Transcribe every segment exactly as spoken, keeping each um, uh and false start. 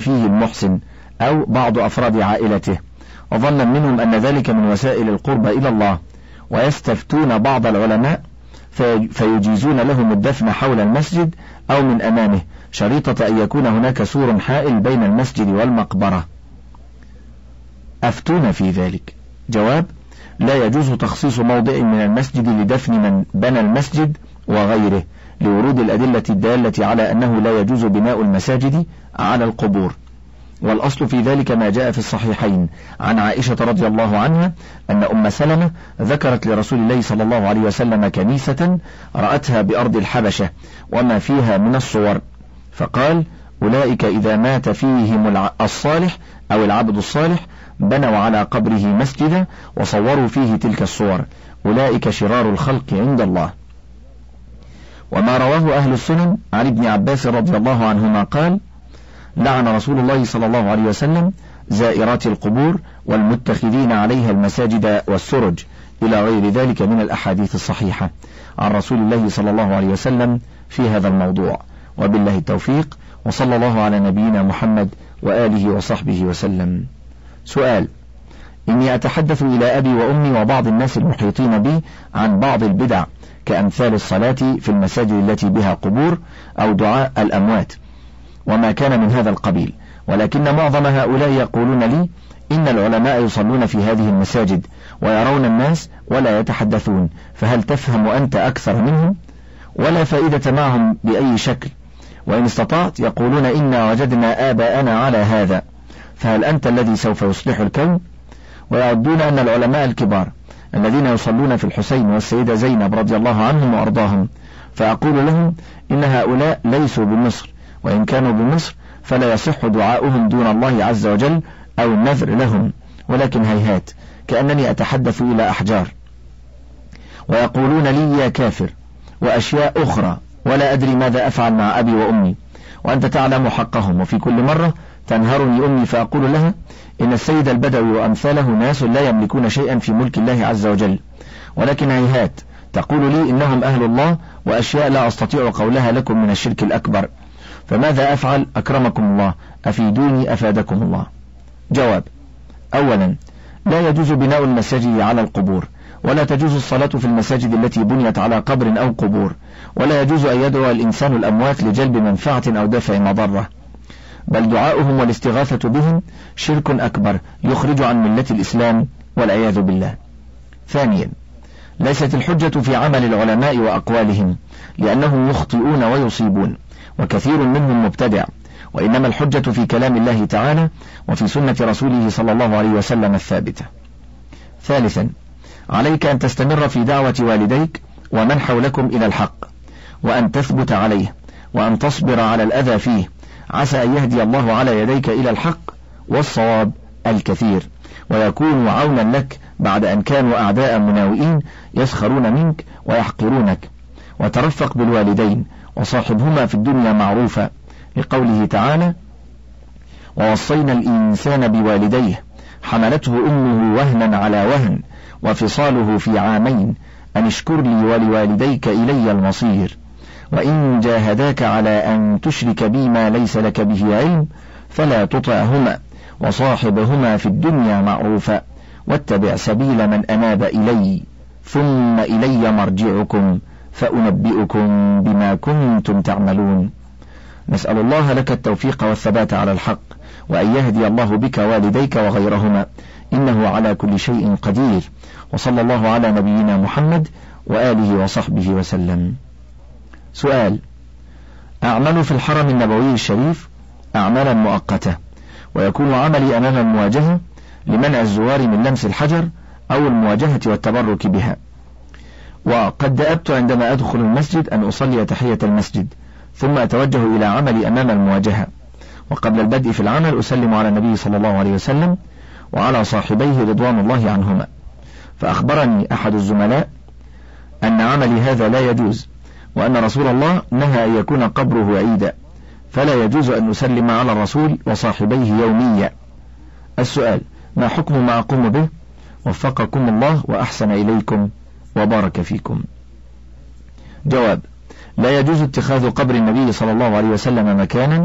فيه المحسن أو بعض أفراد عائلته، وظنا منهم أن ذلك من وسائل القرب إلى الله، ويستفتون بعض العلماء فيجيزون لهم الدفن حول المسجد أو من أمامه، شريطة أن يكون هناك سور حائل بين المسجد والمقبرة. أفتون في ذلك. جواب: لا يجوز تخصيص موضع من المسجد لدفن من بنى المسجد وغيره، لورود الأدلة الدالة على أنه لا يجوز بناء المساجد على القبور. والأصل في ذلك ما جاء في الصحيحين عن عائشة رضي الله عنها أن أم سلمة ذكرت لرسول الله صلى الله عليه وسلم كنيسة رأتها بأرض الحبشة وما فيها من الصور، فقال: أولئك إذا مات فيهم الصالح أو العبد الصالح بنوا على قبره مسجدا وصوروا فيه تلك الصور، أولئك شرار الخلق عند الله. وما رواه أهل السنن عن ابن عباس رضي الله عنهما قال: لعن رسول الله صلى الله عليه وسلم زائرات القبور والمتخذين عليها المساجد والسرج، إلى غير ذلك من الأحاديث الصحيحة عن رسول الله صلى الله عليه وسلم في هذا الموضوع. وبالله التوفيق، وصلى الله على نبينا محمد وآله وصحبه وسلم. سؤال: إني أتحدث إلى أبي وأمي وبعض الناس المحيطين بي عن بعض البدع كأمثال الصلاة في المساجد التي بها قبور أو دعاء الأموات وما كان من هذا القبيل، ولكن معظم هؤلاء يقولون لي إن العلماء يصلون في هذه المساجد ويرون الناس ولا يتحدثون، فهل تفهم أنت أكثر منهم؟ ولا فائدة معهم بأي شكل، وإن استطعت يقولون إنا وجدنا آباءنا على هذا، فهل أنت الذي سوف يصلح الكون؟ ويعدون أن العلماء الكبار الذين يصلون في الحسين والسيدة زينب رضي الله عنهم وأرضاهم، فأقول لهم إن هؤلاء ليسوا بمصر، وإن كانوا بمصر فلا يصح دعاؤهم دون الله عز وجل أو النذر لهم، ولكن هيهات كأنني أتحدث إلى أحجار. ويقولون لي يا كافر وأشياء أخرى، ولا أدري ماذا أفعل مع أبي وأمي، وأنت تعلم حقهم. وفي كل مرة تنهرني أمي فأقول لها إن السيد البدوي وأمثاله ناس لا يملكون شيئا في ملك الله عز وجل، ولكن هيهات تقول لي إنهم أهل الله، وأشياء لا أستطيع قولها لكم من الشرك الأكبر، فماذا أفعل أكرمكم الله؟ أفيدوني أفادكم الله. جواب: أولا، لا يجوز بناء المساجد على القبور، ولا تجوز الصلاة في المساجد التي بنيت على قبر أو قبور، ولا يجوز أن يدعو الإنسان الأموات لجلب منفعة أو دفع مضرة، بل دعاؤهم والاستغاثة بهم شرك أكبر يخرج عن ملة الإسلام والعياذ بالله. ثانيا، ليست الحجة في عمل العلماء وأقوالهم، لأنهم يخطئون ويصيبون، وكثير منهم مبتدع، وإنما الحجة في كلام الله تعالى وفي سنة رسوله صلى الله عليه وسلم الثابتة. ثالثا، عليك أن تستمر في دعوة والديك ومن حولكم إلى الحق، وأن تثبت عليه، وأن تصبر على الأذى فيه، عسى أن يهدي الله على يديك إلى الحق والصواب الكثير، ويكون عونا لك بعد أن كانوا أعداء مناوئين يسخرون منك ويحقرونك. وترفق بالوالدين وصاحبهما في الدنيا معروفا، لقوله تعالى: ووصينا الإنسان بوالديه حملته أمه وهنا على وهن وفصاله في عامين أن اشكر لي ولوالديك إلي المصير، وإن جاهداك على أن تشرك بي ما ليس لك به علم فلا تطعهما وصاحبهما في الدنيا معروفا واتبع سبيل من أناب إلي ثم إلي مرجعكم فأنبئكم بما كنتم تعملون. نسأل الله لك التوفيق والثبات على الحق، وأن يهدي الله بك والديك وغيرهما، إنه على كل شيء قدير. وصلى الله على نبينا محمد وآله وصحبه وسلم. سؤال: أعمل في الحرم النبوي الشريف أعمالا مؤقتة، ويكون عملي أمام المواجهة لمنع الزوار من لمس الحجر أو المواجهة والتبرك بها، وقد دأبت عندما أدخل المسجد أن أصلي تحية المسجد ثم أتوجه إلى عملي أمام المواجهة، وقبل البدء في العمل أسلم على النبي صلى الله عليه وسلم وعلى صاحبيه رضوان الله عنهما، فأخبرني أحد الزملاء أن عملي هذا لا يجوز، وأن رسول الله نهى أن يكون قبره عيدا، فلا يجوز أن نسلم على الرسول وصاحبيه يوميا. السؤال: ما حكم ما أقوم به؟ وفقكم الله وأحسن إليكم وبارك فيكم. جواب: لا يجوز اتخاذ قبر النبي صلى الله عليه وسلم مكانا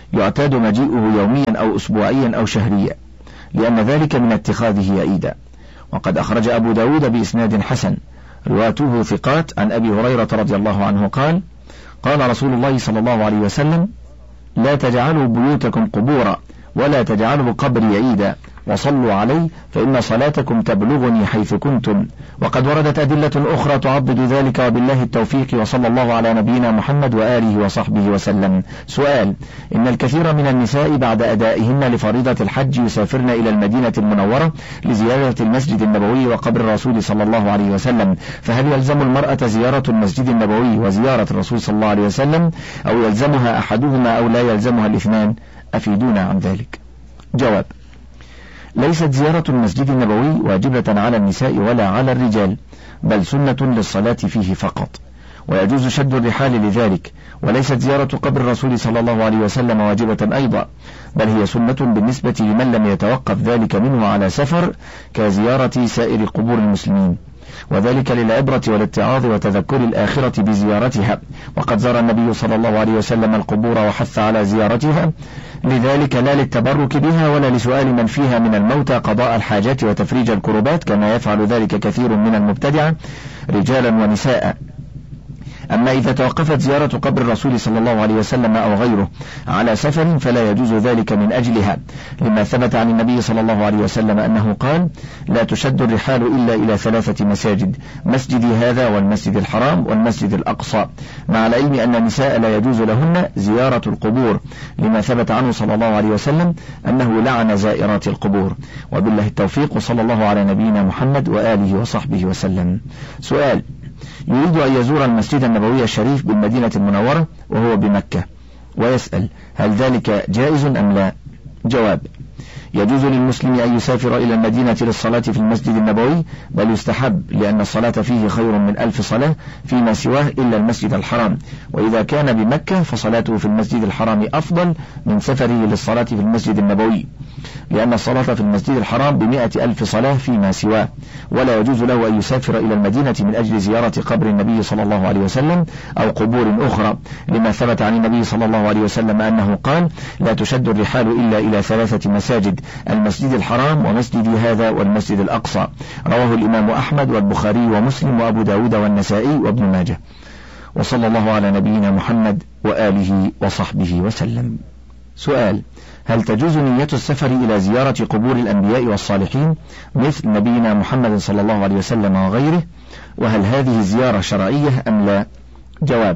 يعتاد مجيئه يوميا أو أسبوعيا أو شهريا، لأن ذلك من اتخاذه عيدا. وقد أخرج أبو داود بإسناد حسن رواته ثقات عن أبي هريرة رضي الله عنه قال: قال رسول الله صلى الله عليه وسلم: لا تجعلوا بيوتكم قبورا ولا تجعلوا قبري عيدا، وصلوا علي فإن صلاتكم تبلغني حيث كنتم. وقد وردت أدلة أخرى تعضد ذلك، وبالله التوفيق، وصلى الله على نبينا محمد وآله وصحبه وسلم. سؤال: إن الكثير من النساء بعد أدائهن لفريضة الحج يسافرن إلى المدينة المنورة لزيارة المسجد النبوي وقبر الرسول صلى الله عليه وسلم، فهل يلزم المرأة زيارة المسجد النبوي وزيارة الرسول صلى الله عليه وسلم، أو يلزمها أحدهما أو لا يلزمها الاثنان؟ أفيدونا عن ذلك. جواب: ليست زيارة المسجد النبوي واجبة على النساء ولا على الرجال، بل سنة للصلاة فيه فقط، ويجوز شد الرحال لذلك، وليست زيارة قبر الرسول صلى الله عليه وسلم واجبة أيضا، بل هي سنة بالنسبة لمن لم يتوقف ذلك منه على سفر كزيارة سائر قبور المسلمين، وذلك للعبرة والاتعاظ وتذكر الآخرة بزيارتها. وقد زار النبي صلى الله عليه وسلم القبور وحث على زيارتها، لذلك لا للتبرك بها ولا لسؤال من فيها من الموتى قضاء الحاجات وتفريج الكربات كما يفعل ذلك كثير من المبتدعة رجالا ونساء. أما إذا توقفت زيارة قبر الرسول صلى الله عليه وسلم أو غيره على سفر فلا يجوز ذلك من أجلها، لما ثبت عن النبي صلى الله عليه وسلم أنه قال: لا تشد الرحال إلا إلى ثلاثة مساجد، مسجدي هذا والمسجد الحرام والمسجد الأقصى، مع العلم أن النساء لا يجوز لهن زيارة القبور، لما ثبت عنه صلى الله عليه وسلم أنه لعن زائرات القبور. وبالله التوفيق، وصلى الله على نبينا محمد وآله وصحبه وسلم. سؤال: يريد أن يزور المسجد النبوي الشريف بالمدينة المنورة وهو بمكة، ويسأل: هل ذلك جائز أم لا؟ جواب: يجوز للمسلم أن يسافر إلى المدينة للصلاة في المسجد النبوي، بل يستحب، لأن الصلاة فيه خير من ألف صلاة فيما سواه إلا المسجد الحرام. وإذا كان بمكة فصلاته في المسجد الحرام أفضل من سفره للصلاة في المسجد النبوي، لأن الصلاة في المسجد الحرام بمئة ألف صلاة فيما سواه. ولا يجوز له أن يسافر إلى المدينة من أجل زيارة قبر النبي صلى الله عليه وسلم أو قبور أخرى، لما ثبت عن النبي صلى الله عليه وسلم أنه قال: لا تشد الرحال إلا إلى ثلاثة مساجد، المسجد الحرام ومسجدي هذا والمسجد الأقصى. رواه الإمام أحمد والبخاري ومسلم وأبو داود والنسائي وابن ماجه. وصلى الله على نبينا محمد وآله وصحبه وسلم. سؤال: هل تجوز نية السفر إلى زيارة قبور الأنبياء والصالحين مثل نبينا محمد صلى الله عليه وسلم وغيره؟ وهل هذه الزيارة شرعية أم لا؟ جواب: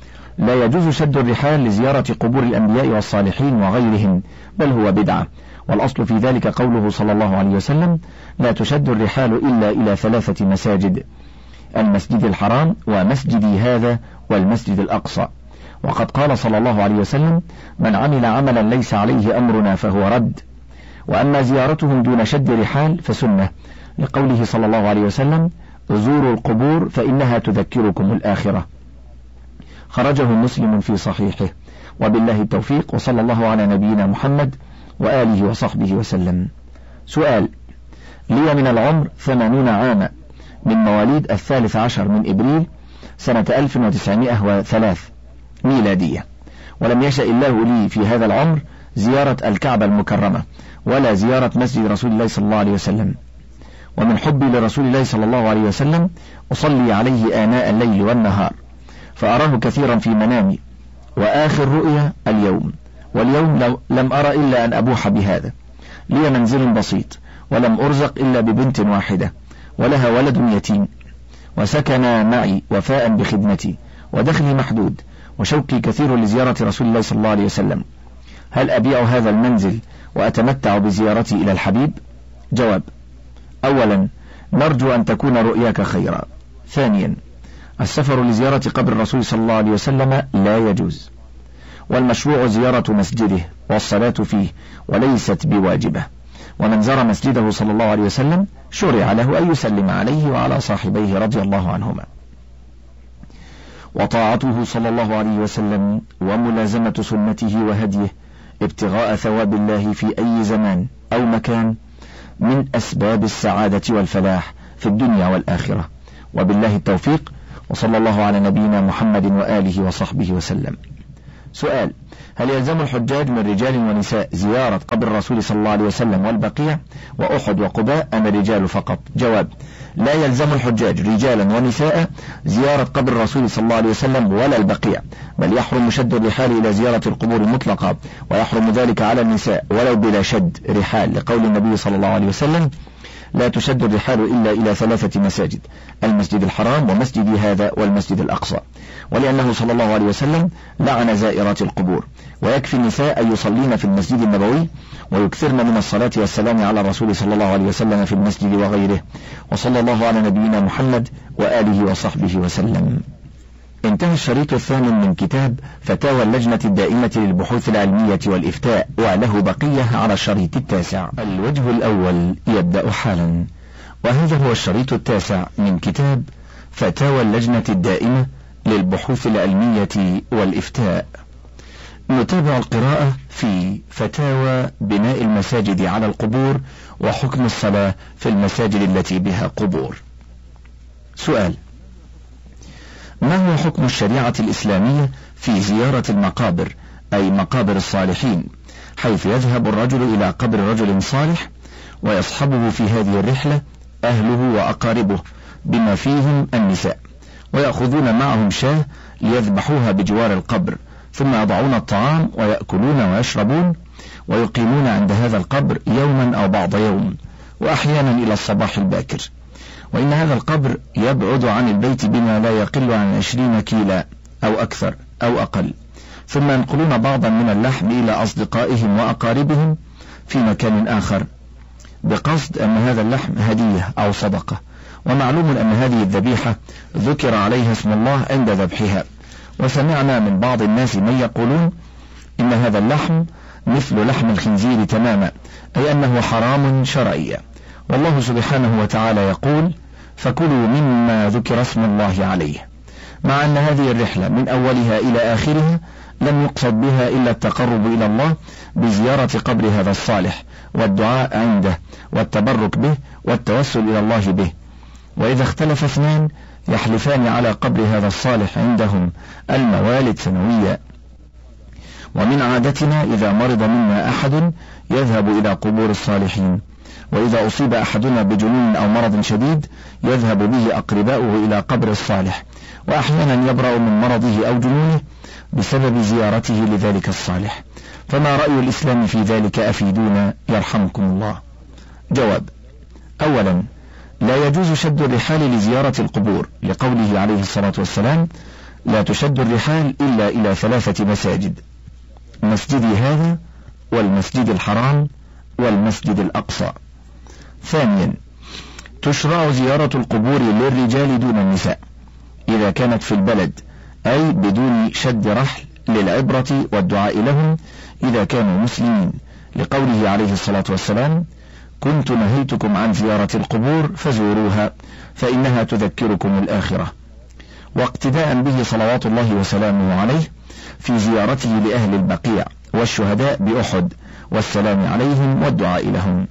لا يجوز شد الرحال لزيارة قبور الأنبياء والصالحين وغيرهم، بل هو بدعة، والأصل في ذلك قوله صلى الله عليه وسلم: لا تشد الرحال إلا إلى ثلاثة مساجد، المسجد الحرام ومسجدي هذا والمسجد الأقصى. وقد قال صلى الله عليه وسلم: من عمل عملا ليس عليه أمرنا فهو رد. وأما زيارتهم دون شد رحال فسنة، لقوله صلى الله عليه وسلم: زوروا القبور فإنها تذكركم الآخرة. خرجه مسلم في صحيحه. وبالله التوفيق، وصلى الله على نبينا محمد وآله وصحبه وسلم. سؤال: لي من العمر ثمانون عاما، من مواليد الثالث عشر من إبريل سنة ألف وتسعمائة وثلاثة ميلادية، ولم يشأ الله لي في هذا العمر زيارة الكعبة المكرمة ولا زيارة مسجد رسول الله صلى الله عليه وسلم. ومن حبي لرسول الله صلى الله عليه وسلم أصلي عليه آناء الليل والنهار، فأراه كثيرا في منامي، وآخر رؤيا اليوم، واليوم لم أرى إلا أن أبوح بهذا. لي منزل بسيط، ولم أرزق إلا ببنت واحدة، ولها ولد يتيم، وسكن معي وفاء بخدمتي، ودخلي محدود، وشوقي كثير لزيارة رسول الله صلى الله عليه وسلم. هل أبيع هذا المنزل وأتمتع بزيارتي إلى الحبيب؟ جواب: أولا، نرجو أن تكون رؤياك خيرا. ثانيا، السفر لزيارة قبر الرسول صلى الله عليه وسلم لا يجوز، والمشروع زيارة مسجده والصلاة فيه، وليست بواجبة. ومن زار مسجده صلى الله عليه وسلم شرع له أن يسلم عليه وعلى صاحبيه رضي الله عنهما. وطاعته صلى الله عليه وسلم وملازمة سنته وهديه ابتغاء ثواب الله في أي زمان أو مكان من أسباب السعادة والفلاح في الدنيا والآخرة. وبالله التوفيق، وصلى الله على نبينا محمد وآله وصحبه وسلم. سؤال: هل يلزم الحجاج من رجال ونساء زيارة قبر الرسول صلى الله عليه وسلم والبقيع وأحد وقباء أم الرجال فقط؟ جواب: لا يلزم الحجاج رجالا ونساء زيارة قبر الرسول صلى الله عليه وسلم ولا البقيع، بل يحرم شد الرحال إلى زيارة القبور مطلقا، ويحرم ذلك على النساء ولو بلا شد رحال، لقول النبي صلى الله عليه وسلم: لا تشد الرحال إلا إلى ثلاثة مساجد: المسجد الحرام ومسجد هذا والمسجد الأقصى، ولأنه صلى الله عليه وسلم لعن زائرات القبور. ويكفي النساء أن يصلين في المسجد النبوي ويكثرن من الصلاة والسلام على الرسول صلى الله عليه وسلم في المسجد وغيره. وصلى الله على نبينا محمد وآله وصحبه وسلم. انتهى الشريط الثامن من كتاب فتاوى اللجنة الدائمة للبحوث العلمية والإفتاء، وله بقية على الشريط التاسع. الوجه الأول يبدأ حالا، وهذا هو الشريط التاسع من كتاب فتاوى اللجنة الدائمة للبحوث العلمية والإفتاء. نتابع القراءة في فتاوى بناء المساجد على القبور وحكم الصلاة في المساجد التي بها قبور. سؤال: ما هو حكم الشريعة الإسلامية في زيارة المقابر، أي مقابر الصالحين، حيث يذهب الرجل إلى قبر رجل صالح ويصحبه في هذه الرحلة أهله وأقاربه بما فيهم النساء، ويأخذون معهم شاة ليذبحوها بجوار القبر، ثم يضعون الطعام ويأكلون ويشربون، ويقيمون عند هذا القبر يوما أو بعض يوم، وأحيانا إلى الصباح الباكر. وإن هذا القبر يبعد عن البيت بما لا يقل عن عشرين كيلا أو أكثر أو أقل، ثم ينقلون بعضا من اللحم إلى أصدقائهم وأقاربهم في مكان آخر، بقصد أن هذا اللحم هدية أو صدقة. ومعلوم أن هذه الذبيحة ذكر عليها اسم الله عند ذبحها. وسمعنا من بعض الناس من يقولون إن هذا اللحم مثل لحم الخنزير تماما، أي أنه حرام شرعيا. والله سبحانه وتعالى يقول: فكلوا مما ذكر اسم الله عليه، مع أن هذه الرحلة من أولها إلى آخرها لم يقصد بها إلا التقرب إلى الله بزيارة قبر هذا الصالح والدعاء عنده والتبرك به والتوسل إلى الله به. وإذا اختلف اثنان يحلفان على قبر هذا الصالح عندهم الموالد سنويا. ومن عادتنا إذا مرض منا أحد يذهب إلى قبور الصالحين، وإذا أصيب أحدنا بجنون أو مرض شديد يذهب به أقرباؤه إلى قبر الصالح، وأحيانا يبرأ من مرضه أو جنونه بسبب زيارته لذلك الصالح. فما رأي الإسلام في ذلك؟ أفيدونا يرحمكم الله. جواب: أولا، لا يجوز شد الرحال لزيارة القبور، لقوله عليه الصلاة والسلام: لا تشد الرحال إلا إلى ثلاثة مساجد: مسجدي هذا والمسجد الحرام والمسجد الأقصى. ثانيا، تشرع زيارة القبور للرجال دون النساء إذا كانت في البلد، أي بدون شد رحل، للعبرة والدعاء لهم إذا كانوا مسلمين، لقوله عليه الصلاة والسلام: كنت نهيتكم عن زيارة القبور فزوروها فإنها تذكركم الآخرة. واقتداء به صلوات الله وسلامه عليه في زيارته لأهل البقيع والشهداء بأحد والسلام عليهم والدعاء لهم.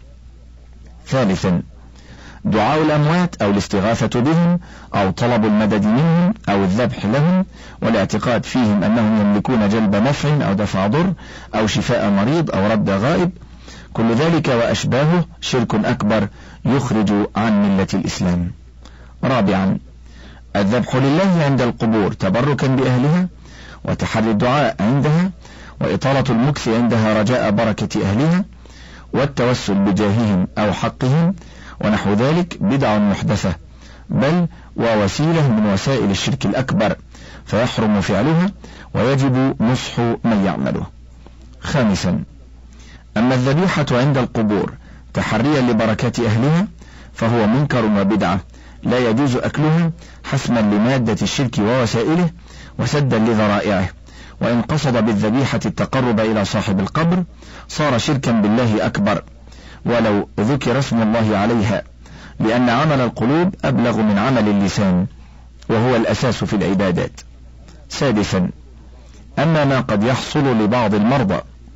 ثالثا، دعاء الأموات أو الاستغاثة بهم أو طلب المدد منهم أو الذبح لهم والاعتقاد فيهم أنهم يملكون جلب نفع أو دفع ضر أو شفاء مريض أو رد غائب، كل ذلك وأشباهه شرك أكبر يخرج عن ملة الإسلام. رابعا، الذبح لله عند القبور تبركا بأهلها وتحري الدعاء عندها وإطالة المكث عندها رجاء بركة أهلها والتوسل بجاههم أو حقهم ونحو ذلك بدع محدثة، بل ووسيلة من وسائل الشرك الأكبر، فيحرم فعلها ويجب نصح من يعمله. خامسا، أما الذبيحة عند القبور تحريا لبركة أهلها فهو منكر وبدعة لا يجوز أكلها حسما لمادة الشرك ووسائله وسدا لذرائعه، وإن قصد بالذبيحة التقرب إلى صاحب القبر صار شركا بالله أكبر ولو ذكر اسم الله عليها، لأن عمل القلوب أبلغ من عمل اللسان وهو الأساس في العبادات. سادسا، أما ما قد يحصل لبعض المرضى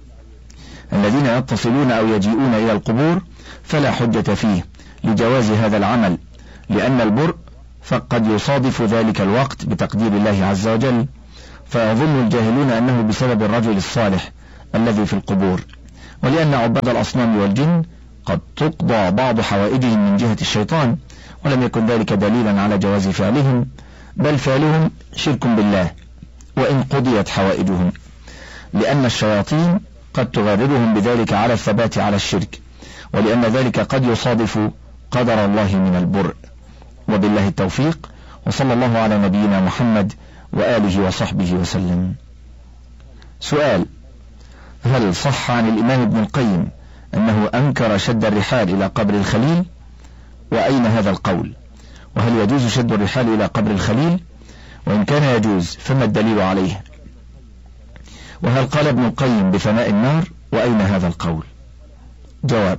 الذين يتصلون أو يجيئون إلى القبور فلا حجة فيه لجواز هذا العمل، لأن البرء فقد يصادف ذلك الوقت بتقدير الله عز وجل، فيظن الجاهلون أنه بسبب الرجل الصالح الذي في القبور، ولأن عباد الأصنام والجن قد تقضى بعض حوائجهم من جهة الشيطان، ولم يكن ذلك دليلا على جواز فعلهم، بل فعلهم شرك بالله وإن قضيت حوائجهم، لأن الشياطين قد تغررهم بذلك على الثبات على الشرك، ولأن ذلك قد يصادف قدر الله من البرء. وبالله التوفيق، وصلى الله على نبينا محمد وآله وصحبه وسلم. سؤال: هل صح عن الإمام ابن القيم أنه أنكر شد الرحال إلى قبر الخليل؟ وأين هذا القول؟ وهل يجوز شد الرحال إلى قبر الخليل؟ وإن كان يجوز فما الدليل عليه؟ وهل قال ابن القيم بفناء النار؟ وأين هذا القول؟ جواب: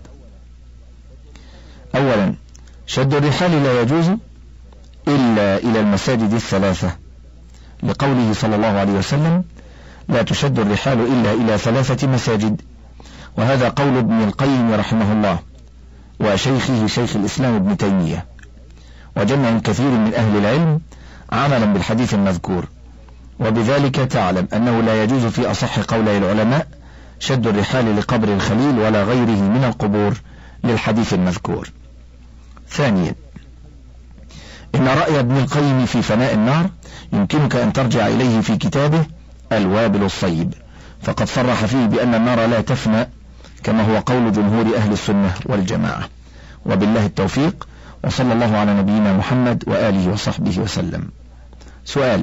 أولا، شد الرحال لا يجوز إلا إلى المساجد الثلاثة، لقوله صلى الله عليه وسلم: لا تشد الرحال إلا إلى ثلاثة مساجد. وهذا قول ابن القيم رحمه الله وشيخه شيخ الإسلام ابن تيمية وجمع كثير من أهل العلم عملا بالحديث المذكور، وبذلك تعلم أنه لا يجوز في أصح قولي العلماء شد الرحال لقبر الخليل ولا غيره من القبور للحديث المذكور. ثانيا، إن رأي ابن القيم في فناء النار يمكنك أن ترجع إليه في كتابه الوابل الصيب، فقد صرح فيه بأن النار لا تفنى كما هو قول جمهور أهل السنة والجماعة. وبالله التوفيق، وصلى الله على نبينا محمد وآله وصحبه وسلم. سؤال: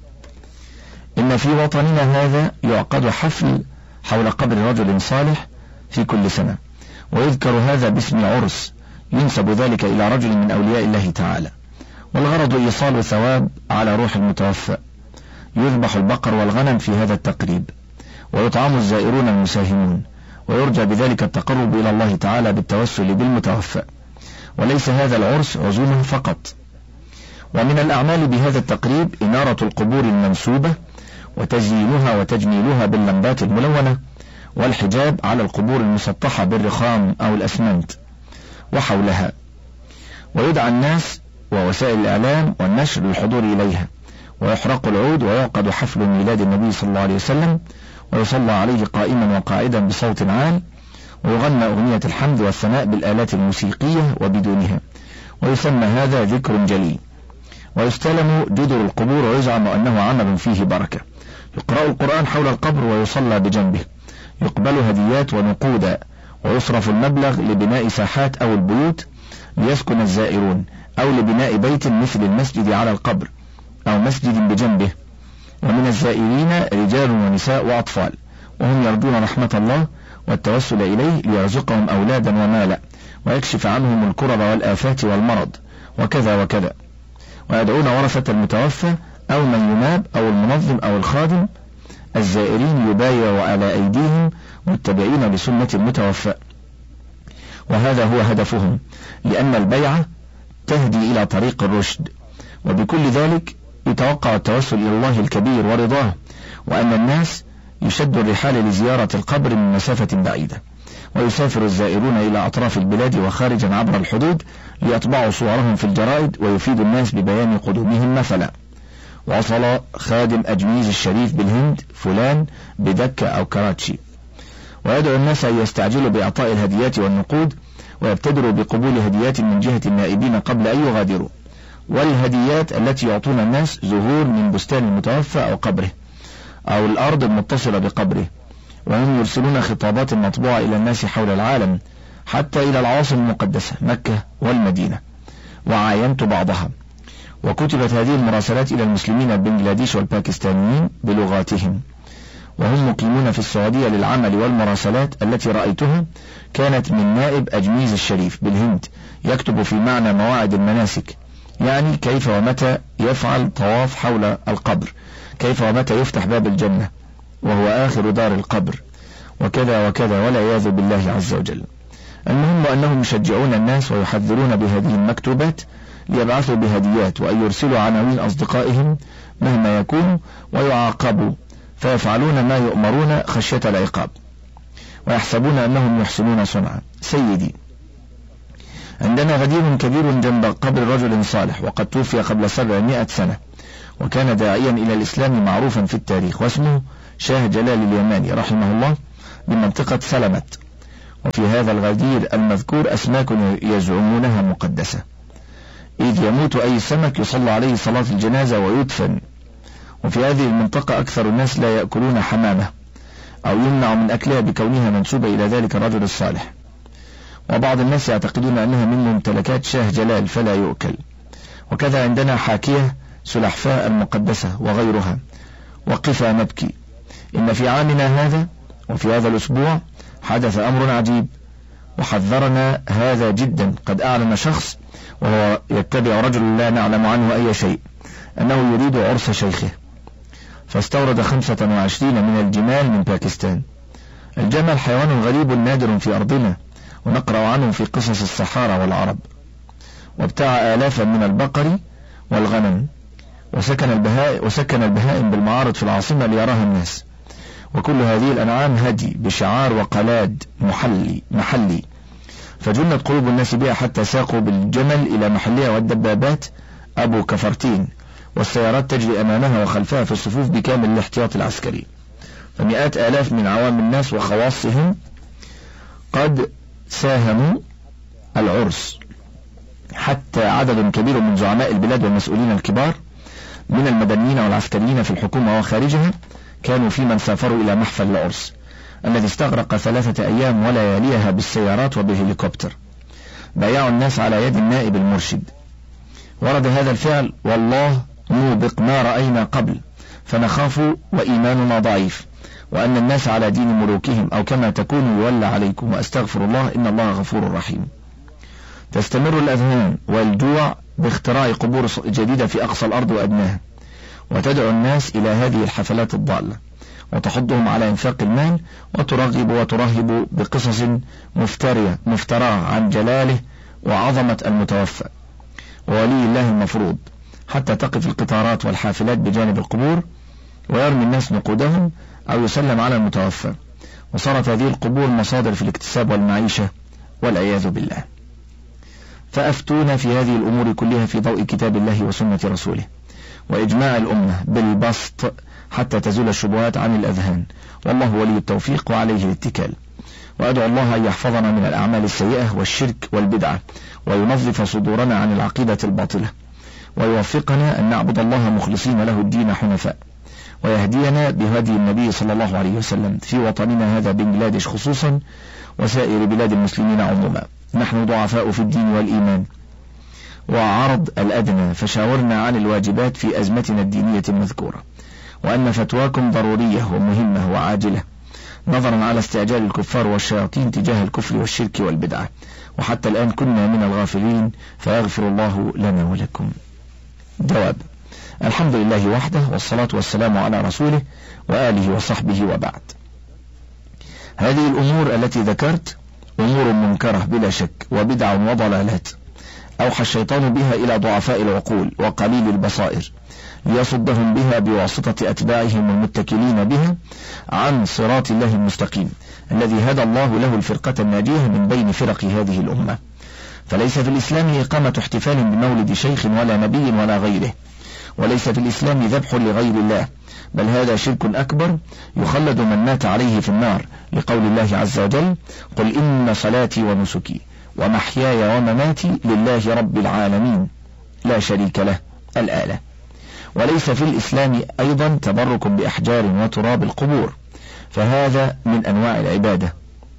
إن في وطننا هذا يعقد حفل حول قبر رجل صالح في كل سنة، ويذكر هذا باسم عرس، ينسب ذلك إلى رجل من أولياء الله تعالى، والغرض إيصال ثواب على روح المتوفى. يذبح البقر والغنم في هذا التقريب، ويطعم الزائرون المساهمون، ويرجى بذلك التقرب إلى الله تعالى بالتوسل بالمتوفى. وليس هذا العرس عزومة فقط. ومن الأعمال بهذا التقريب إنارة القبور المنسوبة وتزيينها وتجميلها باللمبات الملونة، والحجاب على القبور المسطحة بالرخام أو الأسمنت وحولها، ويدعى الناس ووسائل الإعلام والنشر للحضور إليها، ويحرق العود، ويعقد حفل ميلاد النبي صلى الله عليه وسلم، ويصلى عليه قائما وقاعدا بصوت عال، ويغنى أغنية الحمد والثناء بالآلات الموسيقية وبدونها، ويسمى هذا ذكر جليل. ويستلم جدر القبور، ويزعم أنه عمل فيه بركة. يقرأ القرآن حول القبر ويصلى بجنبه، يقبل هديات ونقودا، ويصرف المبلغ لبناء ساحات أو البيوت ليسكن الزائرون، أو لبناء بيت مثل المسجد على القبر أو مسجد بجنبه. ومن الزائرين رجال ونساء وأطفال، وهم يرجون رحمة الله والتوسل إليه ليرزقهم أولادا ومالا، ويكشف عنهم الكرب والآفات والمرض وكذا وكذا. ويدعون ورثة المتوفى أو من يناب أو المنظم أو الخادم الزائرين يبايع على أيديهم متبعين لسنة المتوفى، وهذا هو هدفهم، لأن البيعة تهدي إلى طريق الرشد. وبكل ذلك يتوقع التوسل إلى الله الكبير ورضاه، وأن الناس يشد الرحال لزيارة القبر من مسافة بعيدة، ويسافر الزائرون إلى أطراف البلاد وخارجا عبر الحدود ليطبعوا صورهم في الجرائد ويفيد الناس ببيان قدومهم مثلا: وصل خادم أجميز الشريف بالهند فلان بدكة أو كراتشي. ويدعو الناس أن يستعجلوا بإعطاء الهديات والنقود، ويبتدروا بقبول هديات من جهة النائبين قبل أن يغادروا. والهديات التي يعطون الناس زهور من بستان المتوفى أو قبره أو الأرض المتصلة بقبره. وهم يرسلون خطابات مطبوعة إلى الناس حول العالم حتى إلى العواصم المقدسة مكة والمدينة، وعاينت بعضها، وكتبت هذه المراسلات إلى المسلمين البنغلاديش والباكستانيين بلغاتهم، وهم مقيمون في السعودية للعمل. والمراسلات التي رأيتها كانت من نائب أجميز الشريف بالهند يكتب في معنى مواعيد المناسك، يعني كيف ومتى يفعل طواف حول القبر، كيف ومتى يفتح باب الجنة وهو آخر دار القبر، وكذا وكذا، والعياذ بالله عز وجل. المهم أنهم يشجعون الناس ويحذرون بهذه المكتوبات ليبعثوا بهديات، وأن يرسلوا عناوين أصدقائهم مهما يكون، ويعاقبوا فيفعلون ما يؤمرون خشية العقاب، ويحسبون أنهم يحسنون صنعا. سيدي، عندنا غدير كبير جنب قبر رجل صالح، وقد توفي قبل سبعمائة سنة، وكان داعيا إلى الإسلام معروفا في التاريخ، واسمه شاه جلال اليماني رحمه الله بمنطقة سلمت. وفي هذا الغدير المذكور أسماك يزعمونها مقدسة، إذ يموت أي سمك يصلى عليه صلاة الجنازة ويدفن. وفي هذه المنطقة أكثر الناس لا يأكلون حمامة، أو يمنع من أكلها بكونها منسوبة إلى ذلك الرجل الصالح. وبعض الناس يعتقدون أنها من ممتلكات شاه جلال فلا يؤكل. وكذا عندنا حاكية سلحفاء المقدسة وغيرها. وقفا نبكي، إن في عامنا هذا وفي هذا الأسبوع حدث أمر عجيب وحذرنا هذا جدا. قد أعلن شخص وهو يتبع رجل لا نعلم عنه أي شيء أنه يريد عرس شيخه، فاستورد خمسة وعشرين من الجمال من باكستان. الجمل حيوان غريب نادر في أرضنا، ونقرأ عنه في قصص الصحارى والعرب. وابتاع آلافا من البقر والغنم، وسكن البهائم, وسكن البهائم بالمعارض في العاصمة ليراها الناس. وكل هذه الأنعام هدي بشعار وقلاد محلي محلي فجنت قلوب الناس بها حتى ساقوا بالجمل إلى محلها، والدبابات أبو كفرتين والسيارات تجري أمامها وخلفها في الصفوف بكامل الاحتياط العسكري. فمئات آلاف من عوام الناس وخواصهم قد ساهموا العرس، حتى عدد كبير من زعماء البلاد والمسؤولين الكبار من المدنيين والعسكريين في الحكومة وخارجها كانوا في من سافروا إلى محفل العرس الذي استغرق ثلاثة أيام ولياليها بالسيارات وبالهليكوبتر. بايعوا الناس على يد النائب المرشد. ورد هذا الفعل والله موبق ما رأينا قبل، فنخاف وإيماننا ضعيف، وأن الناس على دين ملوكهم، أو كما تكونوا يولى عليكم، وأستغفر الله إن الله غفور رحيم. تستمر الأذهان والجوع باختراع قبور جديدة في أقصى الأرض وأدناها، وتدعو الناس إلى هذه الحفلات الضالة، وتحضهم على إنفاق المال، وترغب وترهب بقصص مفترية مفتراه عن جلاله وعظمة المتوفى وولي الله المفروض، حتى تقف القطارات والحافلات بجانب القبور ويرمي الناس نقودهم أو يسلم على المتوفى. وصارت هذه القبور مصادر في الاكتساب والمعيشة والعياذ بالله. فأفتونا في هذه الأمور كلها في ضوء كتاب الله وسنة رسوله، وإجماع الأمة بالبسط حتى تزول الشبهات عن الأذهان، والله ولي التوفيق وعليه الاتكال. وأدعو الله أن يحفظنا من الأعمال السيئة والشرك والبدعة، وينظف صدورنا عن العقيدة الباطلة، ويوفقنا أن نعبد الله مخلصين له الدين حنفاء، ويهدينا بهدي النبي صلى الله عليه وسلم في وطننا هذا بنجلاديش خصوصا، وسائر بلاد المسلمين عموما. نحن ضعفاء في الدين والإيمان وعرض الأدنى، فشاورنا عن الواجبات في أزمتنا الدينية المذكورة، وأن فتواكم ضرورية ومهمة وعاجلة، نظرا على استعجال الكفار والشياطين تجاه الكفر والشرك والبدعة، وحتى الآن كنا من الغافلين، فيغفر الله لنا ولكم. جواب: الحمد لله وحده، والصلاة والسلام على رسوله وآله وصحبه، وبعد. هذه الأمور التي ذكرت أمور منكرة بلا شك، وبدع وضلالات أوحى الشيطان بها إلى ضعفاء العقول وقليل البصائر، ليصدهم بها بواسطة أتباعهم المتكلين بها عن صراط الله المستقيم الذي هدى الله له الفرقة الناجية من بين فرق هذه الأمة. فليس في الإسلام إقامة احتفال بمولد شيخ ولا نبي ولا غيره، وليس في الإسلام ذبح لغير الله، بل هذا شرك أكبر يخلد من مات عليه في النار، لقول الله عز وجل: قل إن صلاتي ونسكي ومحياي ومماتي لله رب العالمين لا شريك له، الآية. وليس في الإسلام أيضا تبرك بأحجار وتراب القبور، فهذا من أنواع العبادة